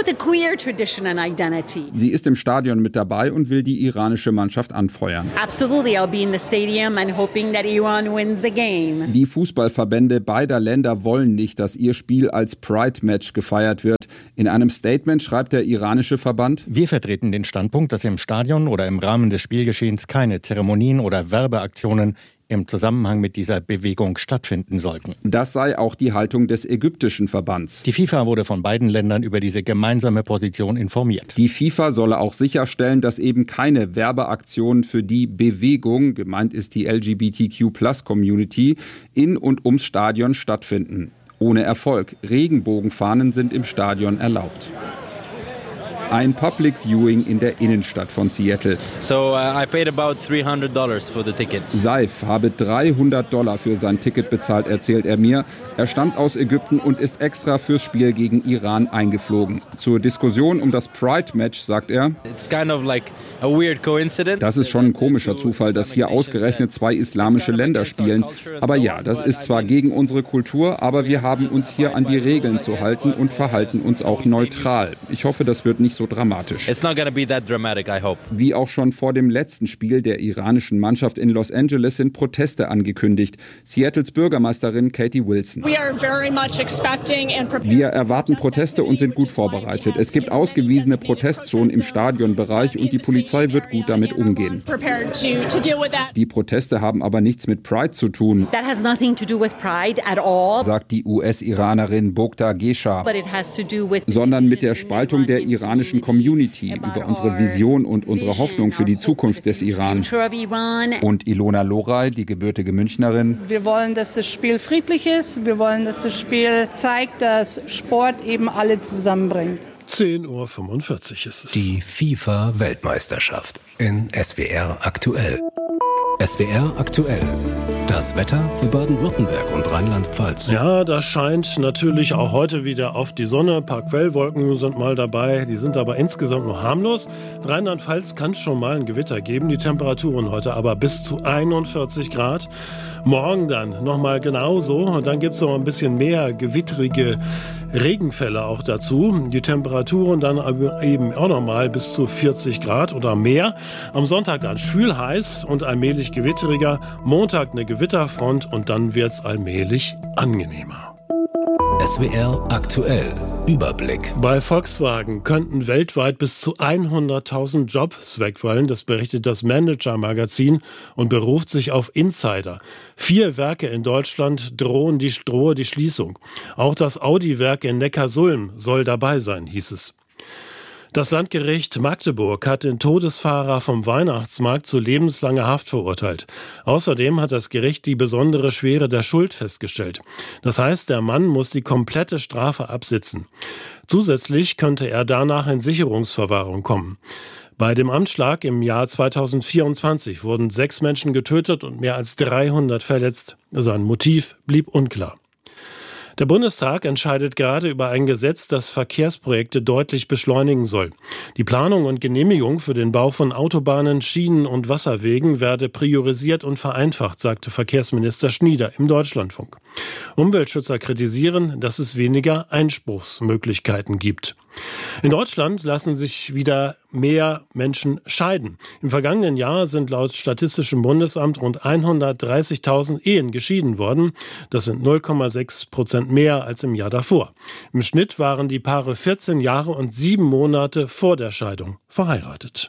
Sie ist im Stadion mit dabei und will die iranische Mannschaft anfeuern. Absolutely, I'll be in the stadium and hoping that Iran wins the game. Die Fußballverbände beider Länder wollen nicht, dass ihr Spiel als Pride-Match gefeiert wird. In einem Statement schreibt der iranische Verband: Wir vertreten den Standpunkt, dass im Stadion oder im Rahmen des Spielgeschehens keine Zeremonien oder Werbeaktionen im Zusammenhang mit dieser Bewegung stattfinden sollten. Das sei auch die Haltung des ägyptischen Verbands. Die FIFA wurde von beiden Ländern über diese gemeinsame Position informiert. Die FIFA solle auch sicherstellen, dass eben keine Werbeaktionen für die Bewegung, gemeint ist die L G B T Q Plus Community, in und ums Stadion stattfinden. Ohne Erfolg. Regenbogenfahnen sind im Stadion erlaubt. Ein Public Viewing in der Innenstadt von Seattle. So uh, I paid about three hundred dollars for the ticket. Saif habe dreihundert Dollar für sein Ticket bezahlt, erzählt er mir. Er stammt aus Ägypten und ist extra fürs Spiel gegen Iran eingeflogen. Zur Diskussion um das Pride-Match sagt er: It's kind of like a weird coincidence. Das ist schon ein komischer Zufall, dass hier ausgerechnet zwei islamische Länder spielen. Aber ja, das ist zwar gegen unsere Kultur, aber wir haben uns hier an die Regeln zu halten und verhalten uns auch neutral. Ich hoffe, das wird nicht so so dramatisch. It's not gonna be that dramatic, I hope. Wie auch schon vor dem letzten Spiel der iranischen Mannschaft in Los Angeles sind Proteste angekündigt. Seattles Bürgermeisterin Katie Wilson. We are very much expecting and prepared. Wir erwarten Proteste und sind gut vorbereitet. Es gibt ausgewiesene Protestzonen im Stadionbereich und die Polizei wird gut damit umgehen. Die Proteste haben aber nichts mit Pride zu tun, That has nothing to do with pride at all. sagt die U S-Iranerin Bogda Gesha, But it has to do with sondern mit der Spaltung der iranischen Community über unsere Vision und unsere Hoffnung für die Zukunft des Iran. future of Iran. Und Ilona Loray, die gebürtige Münchnerin. Wir wollen, dass das Spiel friedlich ist. Wir wollen, dass das Spiel zeigt, dass Sport eben alle zusammenbringt. zehn Uhr fünfundvierzig ist es. Die FIFA-Weltmeisterschaft in S W R aktuell. S W R aktuell. Das Wetter für Baden-Württemberg und Rheinland-Pfalz. Ja, das scheint natürlich auch heute wieder auf die Sonne. Ein paar Quellwolken sind mal dabei, die sind aber insgesamt nur harmlos. Rheinland-Pfalz kann schon mal ein Gewitter geben, die Temperaturen heute aber bis zu einundvierzig Grad. Morgen dann nochmal genauso und dann gibt es noch ein bisschen mehr gewittrige Regenfälle auch dazu. Die Temperaturen dann eben auch nochmal bis zu vierzig Grad oder mehr. Am Sonntag dann schwül heiß und allmählich gewitteriger. Montag eine Gewitterfront und dann wird es allmählich angenehmer. S W R aktuell. Überblick. Bei Volkswagen könnten weltweit bis zu hunderttausend Jobs wegfallen, das berichtet das Manager-Magazin und beruft sich auf Insider. Vier Werke in Deutschland drohen die, drohe die Schließung. Auch das Audi-Werk in Neckarsulm soll dabei sein, hieß es. Das Landgericht Magdeburg hat den Todesfahrer vom Weihnachtsmarkt zu lebenslanger Haft verurteilt. Außerdem hat das Gericht die besondere Schwere der Schuld festgestellt. Das heißt, der Mann muss die komplette Strafe absitzen. Zusätzlich könnte er danach in Sicherungsverwahrung kommen. Bei dem Anschlag im Jahr zweitausendvierundzwanzig wurden sechs Menschen getötet und mehr als dreihundert verletzt. Sein Motiv blieb unklar. Der Bundestag entscheidet gerade über ein Gesetz, das Verkehrsprojekte deutlich beschleunigen soll. Die Planung und Genehmigung für den Bau von Autobahnen, Schienen und Wasserwegen werde priorisiert und vereinfacht, sagte Verkehrsminister Schnieder im Deutschlandfunk. Umweltschützer kritisieren, dass es weniger Einspruchsmöglichkeiten gibt. In Deutschland lassen sich wieder mehr Menschen scheiden. Im vergangenen Jahr sind laut Statistischem Bundesamt rund hundertdreißigtausend Ehen geschieden worden. Das sind null Komma sechs Prozent mehr als im Jahr davor. Im Schnitt waren die Paare vierzehn Jahre und sieben Monate vor der Scheidung verheiratet.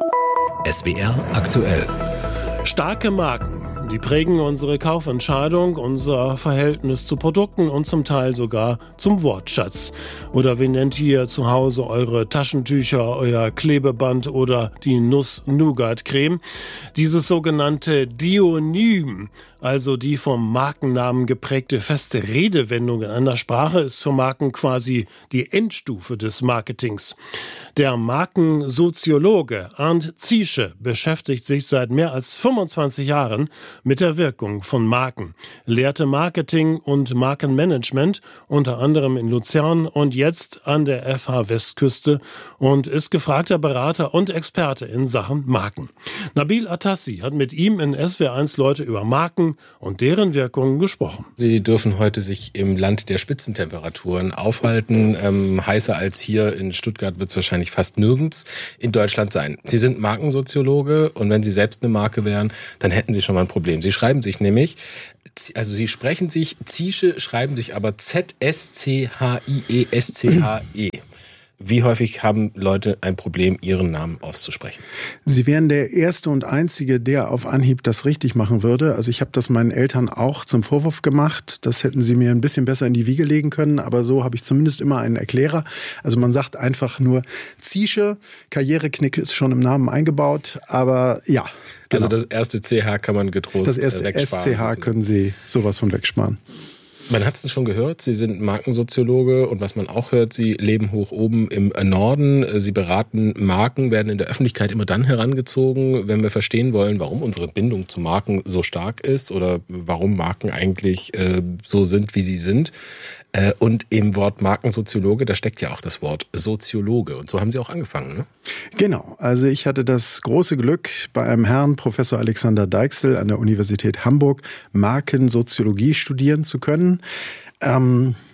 S W R aktuell. Starke Marken. Die prägen unsere Kaufentscheidung, unser Verhältnis zu Produkten und zum Teil sogar zum Wortschatz. Oder wie nennt ihr zu Hause eure Taschentücher, euer Klebeband oder die Nuss-Nougat-Creme? Dieses sogenannte Deonym, also die vom Markennamen geprägte feste Redewendung in einer Sprache, ist für Marken quasi die Endstufe des Marketings. Der Markensoziologe Arndt Ziesche beschäftigt sich seit mehr als fünfundzwanzig Jahren mit der Wirkung von Marken, lehrte Marketing und Markenmanagement, unter anderem in Luzern und jetzt an der F H Westküste und ist gefragter Berater und Experte in Sachen Marken. Nabil Atassi hat mit ihm in S W R eins Leute über Marken und deren Wirkungen gesprochen. Sie dürfen heute sich im Land der Spitzentemperaturen aufhalten. Ähm, heißer als hier in Stuttgart wird es wahrscheinlich fast nirgends in Deutschland sein. Sie sind Markensoziologe und wenn Sie selbst eine Marke wären, dann hätten Sie schon mal ein Problem. Sie schreiben sich nämlich, also Sie sprechen sich, Ziesche schreiben sich aber Z S C H I E S C H E. Wie häufig haben Leute ein Problem, ihren Namen auszusprechen? Sie wären der Erste und Einzige, der auf Anhieb das richtig machen würde. Also ich habe das meinen Eltern auch zum Vorwurf gemacht. Das hätten sie mir ein bisschen besser in die Wiege legen können. Aber so habe ich zumindest immer einen Erklärer. Also man sagt einfach nur Ziesche. Karriereknick ist schon im Namen eingebaut. Aber ja, genau. Also das erste C H kann man getrost das erste wegsparen. S C H sozusagen. Können Sie sowas von wegsparen. Man hat es schon gehört, Sie sind Markensoziologe und was man auch hört, Sie leben hoch oben im Norden. Sie beraten Marken, werden in der Öffentlichkeit immer dann herangezogen, wenn wir verstehen wollen, warum unsere Bindung zu Marken so stark ist oder warum Marken eigentlich äh, so sind, wie sie sind. Äh, und im Wort Markensoziologe, da steckt ja auch das Wort Soziologe. Und so haben Sie auch angefangen, ne? Genau. Also ich hatte das große Glück, bei einem Herrn, Professor Alexander Deichsel an der Universität Hamburg, Markensoziologie studieren zu können. Ähm,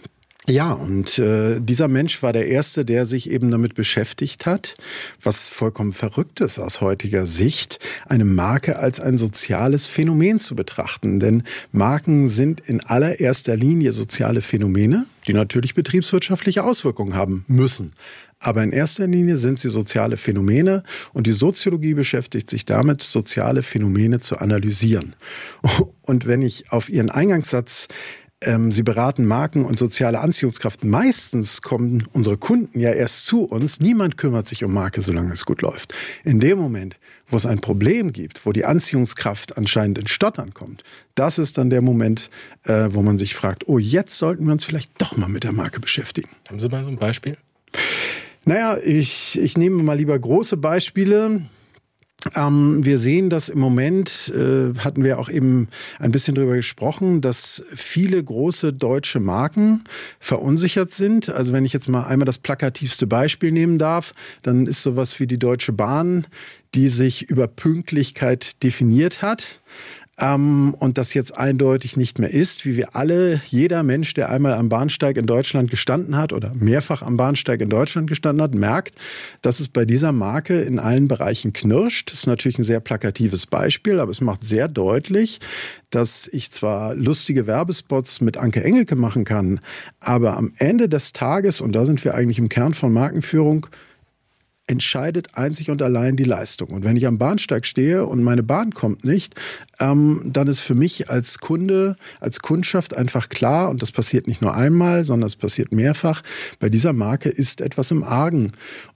Ja, und äh, dieser Mensch war der Erste, der sich eben damit beschäftigt hat, was vollkommen verrückt ist aus heutiger Sicht, eine Marke als ein soziales Phänomen zu betrachten. Denn Marken sind in allererster Linie soziale Phänomene, die natürlich betriebswirtschaftliche Auswirkungen haben müssen. Aber in erster Linie sind sie soziale Phänomene und die Soziologie beschäftigt sich damit, soziale Phänomene zu analysieren. Und wenn ich auf Ihren Eingangssatz Sie beraten Marken und soziale Anziehungskraft. Meistens kommen unsere Kunden ja erst zu uns. Niemand kümmert sich um Marke, solange es gut läuft. In dem Moment, wo es ein Problem gibt, wo die Anziehungskraft anscheinend in Stottern kommt, das ist dann der Moment, äh, wo man sich fragt, oh, jetzt sollten wir uns vielleicht doch mal mit der Marke beschäftigen. Haben Sie mal so ein Beispiel? Naja, ich, ich nehme mal lieber große Beispiele. Ähm, wir sehen, dass im Moment, äh, hatten wir auch eben ein bisschen drüber gesprochen, dass viele große deutsche Marken verunsichert sind. Also wenn ich jetzt mal einmal das plakativste Beispiel nehmen darf, dann ist sowas wie die Deutsche Bahn, die sich über Pünktlichkeit definiert hat. Ähm, und das jetzt eindeutig nicht mehr ist, wie wir alle, jeder Mensch, der einmal am Bahnsteig in Deutschland gestanden hat oder mehrfach am Bahnsteig in Deutschland gestanden hat, merkt, dass es bei dieser Marke in allen Bereichen knirscht. Das ist natürlich ein sehr plakatives Beispiel, aber es macht sehr deutlich, dass ich zwar lustige Werbespots mit Anke Engelke machen kann, aber am Ende des Tages, und da sind wir eigentlich im Kern von Markenführung, entscheidet einzig und allein die Leistung. Und wenn ich am Bahnsteig stehe und meine Bahn kommt nicht, ähm, dann ist für mich als Kunde, als Kundschaft einfach klar, und das passiert nicht nur einmal, sondern es passiert mehrfach, bei dieser Marke ist etwas im Argen.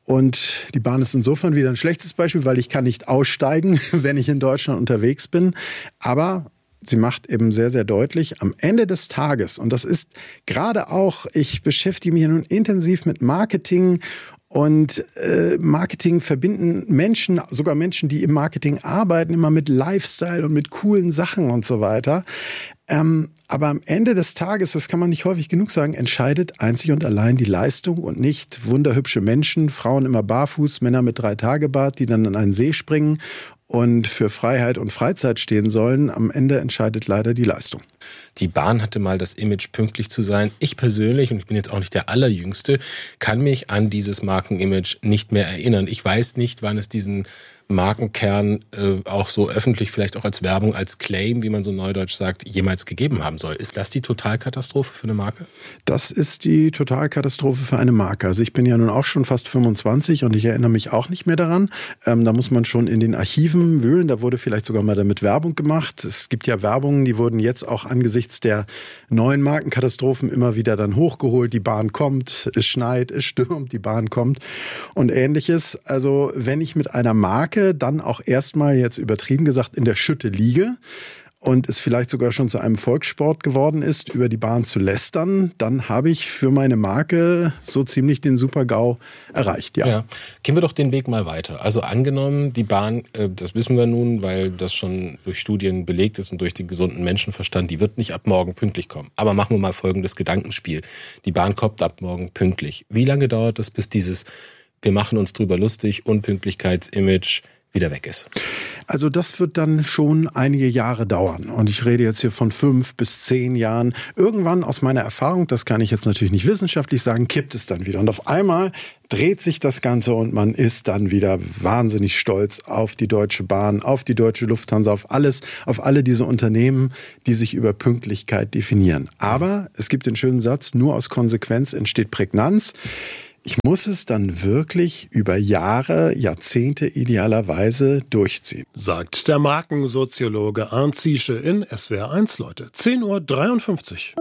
Und die Bahn ist insofern wieder ein schlechtes Beispiel, weil ich kann nicht aussteigen, wenn ich in Deutschland unterwegs bin. Aber sie macht eben sehr, sehr deutlich, am Ende des Tages, und das ist gerade auch, ich beschäftige mich nun intensiv mit Marketing. Und äh, Marketing verbinden Menschen, sogar Menschen, die im Marketing arbeiten, immer mit Lifestyle und mit coolen Sachen und so weiter. Ähm, aber am Ende des Tages, das kann man nicht häufig genug sagen, entscheidet einzig und allein die Leistung und nicht wunderhübsche Menschen, Frauen immer barfuß, Männer mit Drei-Tage-Bart, die dann in einen See springen und für Freiheit und Freizeit stehen sollen. Am Ende entscheidet leider die Leistung. Die Bahn hatte mal das Image, pünktlich zu sein. Ich persönlich, und ich bin jetzt auch nicht der Allerjüngste, kann mich an dieses Markenimage nicht mehr erinnern. Ich weiß nicht, wann es diesen Markenkern äh, auch so öffentlich, vielleicht auch als Werbung, als Claim, wie man so neudeutsch sagt, jemals gegeben haben soll. Ist das die Totalkatastrophe für eine Marke? Das ist die Totalkatastrophe für eine Marke. Also ich bin ja nun auch schon fast fünfundzwanzig und ich erinnere mich auch nicht mehr daran. Ähm, da muss man schon in den Archiven wühlen. Da wurde vielleicht sogar mal damit Werbung gemacht. Es gibt ja Werbungen, die wurden jetzt auch angesichts der neuen Markenkatastrophen immer wieder dann hochgeholt. Die Bahn kommt, es schneit, es stürmt, die Bahn kommt und Ähnliches. Also wenn ich mit einer Marke dann auch erstmal, jetzt übertrieben gesagt, in der Schütte liege und es vielleicht sogar schon zu einem Volkssport geworden ist, über die Bahn zu lästern, dann habe ich für meine Marke so ziemlich den Super-GAU erreicht. Ja. ja. Gehen wir doch den Weg mal weiter. Also angenommen, die Bahn, das wissen wir nun, weil das schon durch Studien belegt ist und durch den gesunden Menschenverstand, die wird nicht ab morgen pünktlich kommen. Aber machen wir mal folgendes Gedankenspiel. Die Bahn kommt ab morgen pünktlich. Wie lange dauert es, bis dieses wir machen uns drüber lustig, Unpünktlichkeitsimage wieder weg ist? Also das wird dann schon einige Jahre dauern. Und ich rede jetzt hier von fünf bis zehn Jahren. Irgendwann aus meiner Erfahrung, das kann ich jetzt natürlich nicht wissenschaftlich sagen, kippt es dann wieder. Und auf einmal dreht sich das Ganze und man ist dann wieder wahnsinnig stolz auf die Deutsche Bahn, auf die Deutsche Lufthansa, auf alles, auf alle diese Unternehmen, die sich über Pünktlichkeit definieren. Aber es gibt den schönen Satz, nur aus Konsequenz entsteht Prägnanz. Ich muss es dann wirklich über Jahre, Jahrzehnte idealerweise durchziehen. Sagt der Markensoziologe Arndt Ziesche in S W R eins, Leute. zehn Uhr dreiundfünfzig.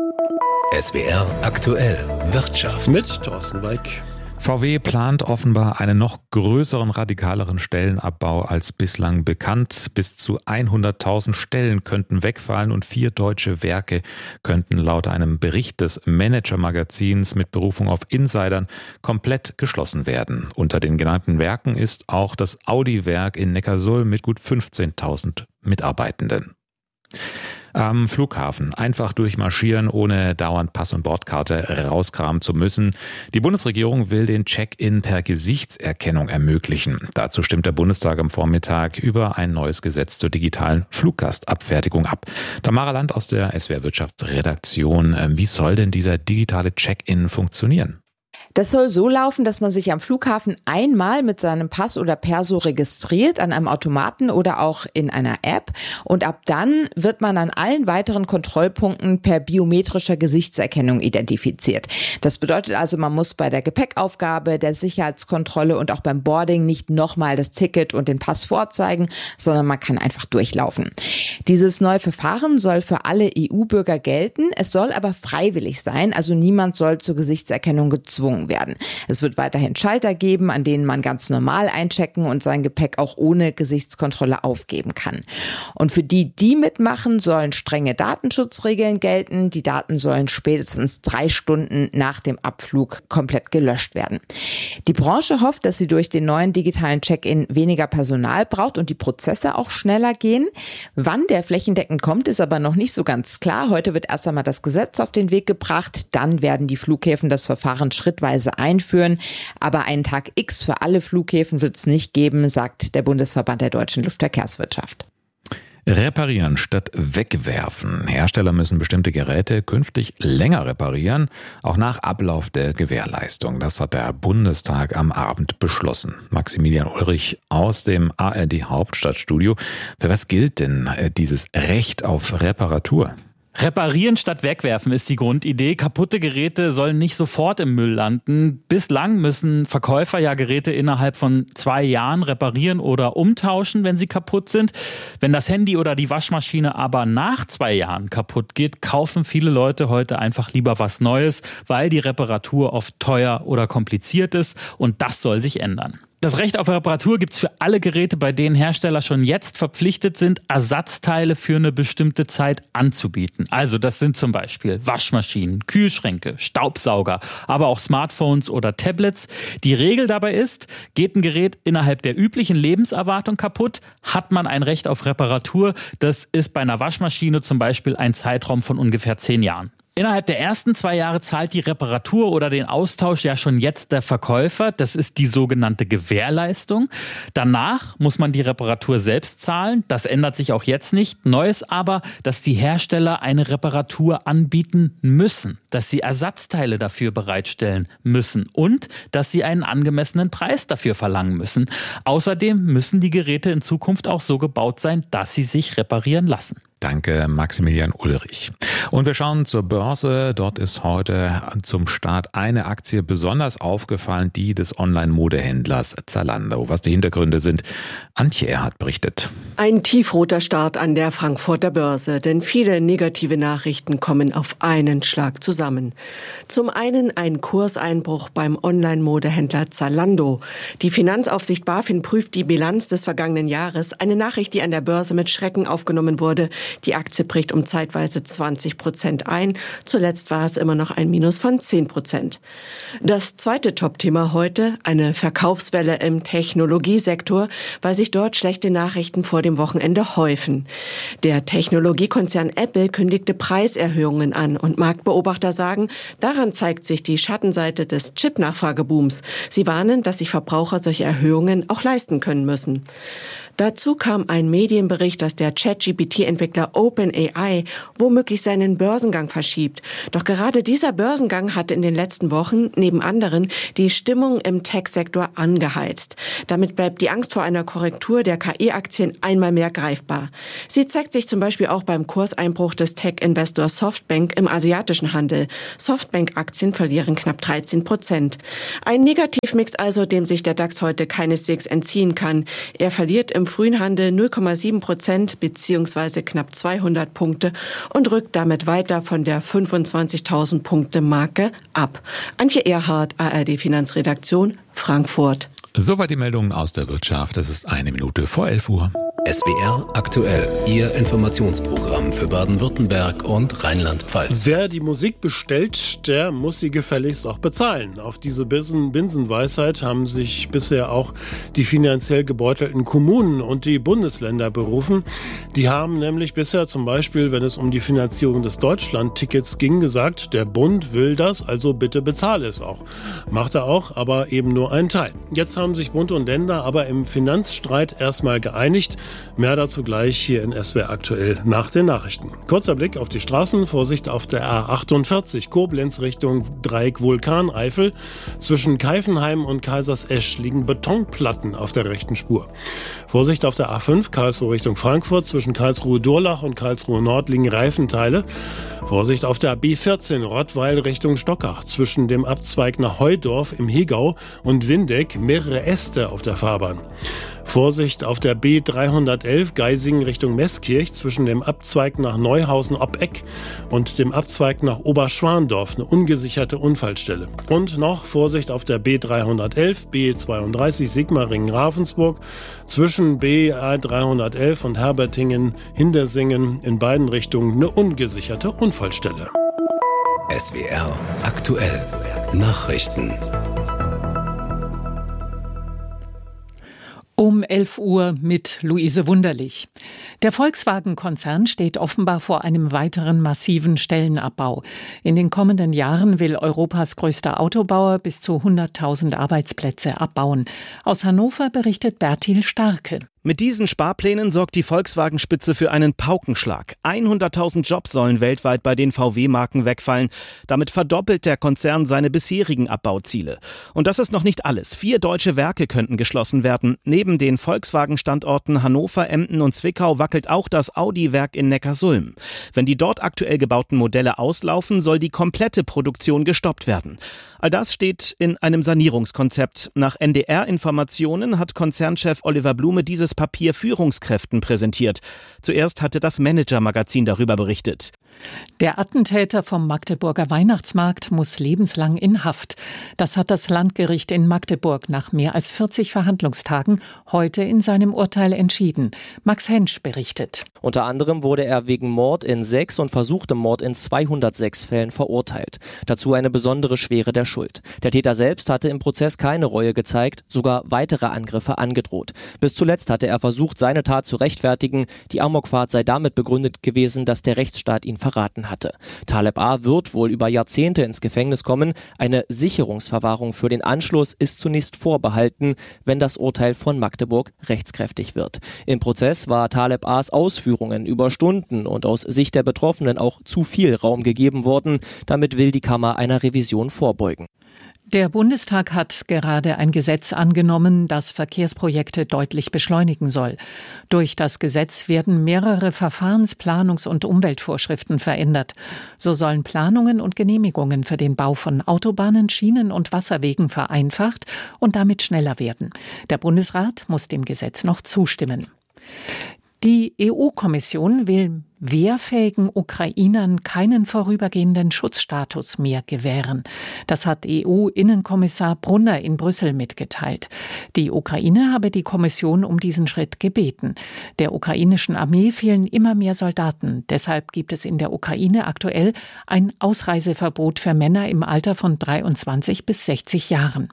S W R aktuell Wirtschaft. Mit Thorsten Weig. V W plant offenbar einen noch größeren, radikaleren Stellenabbau als bislang bekannt. Bis zu hunderttausend Stellen könnten wegfallen und vier deutsche Werke könnten laut einem Bericht des Manager-Magazins mit Berufung auf Insidern komplett geschlossen werden. Unter den genannten Werken ist auch das Audi-Werk in Neckarsulm mit gut fünfzehntausend Mitarbeitenden. Am Flughafen einfach durchmarschieren, ohne dauernd Pass- und Bordkarte rauskramen zu müssen. Die Bundesregierung will den Check-in per Gesichtserkennung ermöglichen. Dazu stimmt der Bundestag am Vormittag über ein neues Gesetz zur digitalen Fluggastabfertigung ab. Tamara Land aus der S W R Wirtschaftsredaktion. Wie soll denn dieser digitale Check-in funktionieren? Das soll so laufen, dass man sich am Flughafen einmal mit seinem Pass oder Perso registriert, an einem Automaten oder auch in einer App. Und ab dann wird man an allen weiteren Kontrollpunkten per biometrischer Gesichtserkennung identifiziert. Das bedeutet also, man muss bei der Gepäckaufgabe, der Sicherheitskontrolle und auch beim Boarding nicht nochmal das Ticket und den Pass vorzeigen, sondern man kann einfach durchlaufen. Dieses neue Verfahren soll für alle E U-Bürger gelten. Es soll aber freiwillig sein, also niemand soll zur Gesichtserkennung gezwungen werden. Es wird weiterhin Schalter geben, an denen man ganz normal einchecken und sein Gepäck auch ohne Gesichtskontrolle aufgeben kann. Und für die, die mitmachen, sollen strenge Datenschutzregeln gelten. Die Daten sollen spätestens drei Stunden nach dem Abflug komplett gelöscht werden. Die Branche hofft, dass sie durch den neuen digitalen Check-in weniger Personal braucht und die Prozesse auch schneller gehen. Wann der flächendeckend kommt, ist aber noch nicht so ganz klar. Heute wird erst einmal das Gesetz auf den Weg gebracht. Dann werden die Flughäfen das Verfahren schrittweise einführen. Aber einen Tag X für alle Flughäfen wird es nicht geben, sagt der Bundesverband der deutschen Luftverkehrswirtschaft. Reparieren statt wegwerfen. Hersteller müssen bestimmte Geräte künftig länger reparieren, auch nach Ablauf der Gewährleistung. Das hat der Bundestag am Abend beschlossen. Maximilian Ulrich aus dem A R D Hauptstadtstudio. Für was gilt denn dieses Recht auf Reparatur? Reparieren statt wegwerfen ist die Grundidee. Kaputte Geräte sollen nicht sofort im Müll landen. Bislang müssen Verkäufer ja Geräte innerhalb von zwei Jahren reparieren oder umtauschen, wenn sie kaputt sind. Wenn das Handy oder die Waschmaschine aber nach zwei Jahren kaputt geht, kaufen viele Leute heute einfach lieber was Neues, weil die Reparatur oft teuer oder kompliziert ist, und das soll sich ändern. Das Recht auf Reparatur gibt es für alle Geräte, bei denen Hersteller schon jetzt verpflichtet sind, Ersatzteile für eine bestimmte Zeit anzubieten. Also das sind zum Beispiel Waschmaschinen, Kühlschränke, Staubsauger, aber auch Smartphones oder Tablets. Die Regel dabei ist, geht ein Gerät innerhalb der üblichen Lebenserwartung kaputt, hat man ein Recht auf Reparatur. Das ist bei einer Waschmaschine zum Beispiel ein Zeitraum von ungefähr zehn Jahren. Innerhalb der ersten zwei Jahre zahlt die Reparatur oder den Austausch ja schon jetzt der Verkäufer. Das ist die sogenannte Gewährleistung. Danach muss man die Reparatur selbst zahlen. Das ändert sich auch jetzt nicht. Neu ist aber, dass die Hersteller eine Reparatur anbieten müssen, dass sie Ersatzteile dafür bereitstellen müssen und dass sie einen angemessenen Preis dafür verlangen müssen. Außerdem müssen die Geräte in Zukunft auch so gebaut sein, dass sie sich reparieren lassen. Danke, Maximilian Ulrich. Und wir schauen zur Börse. Dort ist heute zum Start eine Aktie besonders aufgefallen, die des Online-Modehändlers Zalando. Was die Hintergründe sind, Antje Erhardt berichtet. Ein tiefroter Start an der Frankfurter Börse, denn viele negative Nachrichten kommen auf einen Schlag zusammen. Zum einen ein Kurseinbruch beim Online-Modehändler Zalando. Die Finanzaufsicht BaFin prüft die Bilanz des vergangenen Jahres, eine Nachricht, die an der Börse mit Schrecken aufgenommen wurde. Die Aktie bricht um zeitweise zwanzig Prozent ein. Zuletzt war es immer noch ein Minus von zehn Prozent. Das zweite Top-Thema heute, eine Verkaufswelle im Technologiesektor, weil sich dort schlechte Nachrichten vor dem Wochenende häufen. Der Technologiekonzern Apple kündigte Preiserhöhungen an und Marktbeobachter sagen, daran zeigt sich die Schattenseite des Chip-Nachfragebooms. Sie warnen, dass sich Verbraucher solche Erhöhungen auch leisten können müssen. Dazu kam ein Medienbericht, dass der Chat-G P T-Entwickler OpenAI womöglich seinen Börsengang verschiebt. Doch gerade dieser Börsengang hatte in den letzten Wochen neben anderen die Stimmung im Tech-Sektor angeheizt. Damit bleibt die Angst vor einer Korrektur der K I-Aktien einmal mehr greifbar. Sie zeigt sich zum Beispiel auch beim Kurseinbruch des Tech-Investors Softbank im asiatischen Handel. Softbank-Aktien verlieren knapp dreizehn Prozent. Ein Negativmix also, dem sich der DAX heute keineswegs entziehen kann. Er verliert im frühen Handel null Komma sieben Prozent bzw. knapp zweihundert Punkte und rückt damit weiter von der fünfundzwanzigtausend Punkte Marke ab. Antje Erhardt, A R D Finanzredaktion, Frankfurt. Soweit die Meldungen aus der Wirtschaft. Es ist eine Minute vor elf Uhr. S W R aktuell, Ihr Informationsprogramm für Baden-Württemberg und Rheinland-Pfalz. Wer die Musik bestellt, der muss sie gefälligst auch bezahlen. Auf diese Binsenweisheit haben sich bisher auch die finanziell gebeutelten Kommunen und die Bundesländer berufen. Die haben nämlich bisher zum Beispiel, wenn es um die Finanzierung des Deutschland-Tickets ging, gesagt, der Bund will das, also bitte bezahle es auch. Macht er auch, aber eben nur einen Teil. Jetzt haben sich Bund und Länder aber im Finanzstreit erstmal geeinigt. Mehr dazu gleich hier in S W R aktuell nach den Nachrichten. Kurzer Blick auf die Straßen. Vorsicht auf der A achtundvierzig Koblenz Richtung Dreieck Vulkaneifel. Zwischen Keifenheim und Kaisersesch liegen Betonplatten auf der rechten Spur. Vorsicht auf der A fünf Karlsruhe Richtung Frankfurt. Zwischen Karlsruhe-Durlach und Karlsruhe-Nord liegen Reifenteile. Vorsicht auf der B vierzehn Rottweil Richtung Stockach. Zwischen dem Abzweig nach Heudorf im Hegau und Windeck mehrere Äste auf der Fahrbahn. Vorsicht auf der B dreihundertelf Geisingen Richtung Meßkirch zwischen dem Abzweig nach Neuhausen-Obbeck und dem Abzweig nach Oberschwandorf, eine ungesicherte Unfallstelle. Und noch Vorsicht auf der B dreihundertelf B zweiunddreißig Sigmaringen-Ravensburg zwischen B dreihundertelf und Herbertingen-Hindersingen in beiden Richtungen eine ungesicherte Unfallstelle. S W R aktuell Nachrichten. Um elf Uhr mit Luise Wunderlich. Der Volkswagen-Konzern steht offenbar vor einem weiteren massiven Stellenabbau. In den kommenden Jahren will Europas größter Autobauer bis zu hunderttausend Arbeitsplätze abbauen. Aus Hannover berichtet Bertil Starke. Mit diesen Sparplänen sorgt die Volkswagen-Spitze für einen Paukenschlag. hunderttausend Jobs sollen weltweit bei den V W-Marken wegfallen. Damit verdoppelt der Konzern seine bisherigen Abbauziele. Und das ist noch nicht alles. Vier deutsche Werke könnten geschlossen werden. Neben den Volkswagen-Standorten Hannover, Emden und Zwickau wackelt auch das Audi-Werk in Neckarsulm. Wenn die dort aktuell gebauten Modelle auslaufen, soll die komplette Produktion gestoppt werden. All das steht in einem Sanierungskonzept. Nach N D R-Informationen hat Konzernchef Oliver Blume dieses Papier Führungskräften präsentiert. Zuerst hatte das Manager-Magazin darüber berichtet. Der Attentäter vom Magdeburger Weihnachtsmarkt muss lebenslang in Haft. Das hat das Landgericht in Magdeburg nach mehr als vierzig Verhandlungstagen heute in seinem Urteil entschieden. Max Hensch berichtet. Unter anderem wurde er wegen Mord in sechs und versuchtem Mord in zweihundertsechs Fällen verurteilt. Dazu eine besondere Schwere der Schuld. Der Täter selbst hatte im Prozess keine Reue gezeigt, sogar weitere Angriffe angedroht. Bis zuletzt hatte er versucht, seine Tat zu rechtfertigen. Die Amokfahrt sei damit begründet gewesen, dass der Rechtsstaat ihn verraten hatte. Taleb A. wird wohl über Jahrzehnte ins Gefängnis kommen. Eine Sicherungsverwahrung für den Anschluss ist zunächst vorbehalten, wenn das Urteil von Magdeburg rechtskräftig wird. Im Prozess war Taleb A.s Ausführungen über Stunden und aus Sicht der Betroffenen auch zu viel Raum gegeben worden. Damit will die Kammer einer Revision vorbeugen. Der Bundestag hat gerade ein Gesetz angenommen, das Verkehrsprojekte deutlich beschleunigen soll. Durch das Gesetz werden mehrere Verfahrens-, Planungs- und Umweltvorschriften verändert. So sollen Planungen und Genehmigungen für den Bau von Autobahnen, Schienen und Wasserwegen vereinfacht und damit schneller werden. Der Bundesrat muss dem Gesetz noch zustimmen. Die E U-Kommission will wehrfähigen Ukrainern keinen vorübergehenden Schutzstatus mehr gewähren. Das hat E U-Innenkommissar Brunner in Brüssel mitgeteilt. Die Ukraine habe die Kommission um diesen Schritt gebeten. Der ukrainischen Armee fehlen immer mehr Soldaten. Deshalb gibt es in der Ukraine aktuell ein Ausreiseverbot für Männer im Alter von dreiundzwanzig bis sechzig Jahren.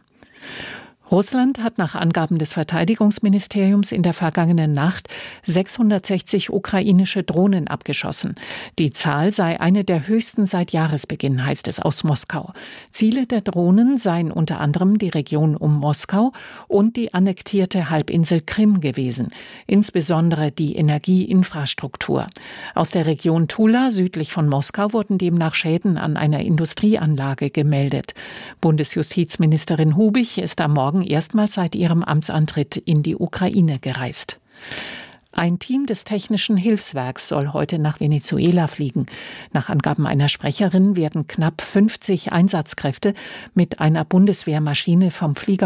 Russland hat nach Angaben des Verteidigungsministeriums in der vergangenen Nacht sechshundertsechzig ukrainische Drohnen abgeschossen. Die Zahl sei eine der höchsten seit Jahresbeginn, heißt es aus Moskau. Ziele der Drohnen seien unter anderem die Region um Moskau und die annektierte Halbinsel Krim gewesen, insbesondere die Energieinfrastruktur. Aus der Region Tula südlich von Moskau wurden demnach Schäden an einer Industrieanlage gemeldet. Bundesjustizministerin Hubich ist am Morgen erstmals seit ihrem Amtsantritt in die Ukraine gereist. Ein Team des Technischen Hilfswerks soll heute nach Venezuela fliegen. Nach Angaben einer Sprecherin werden knapp fünfzig Einsatzkräfte mit einer Bundeswehrmaschine vom Flieger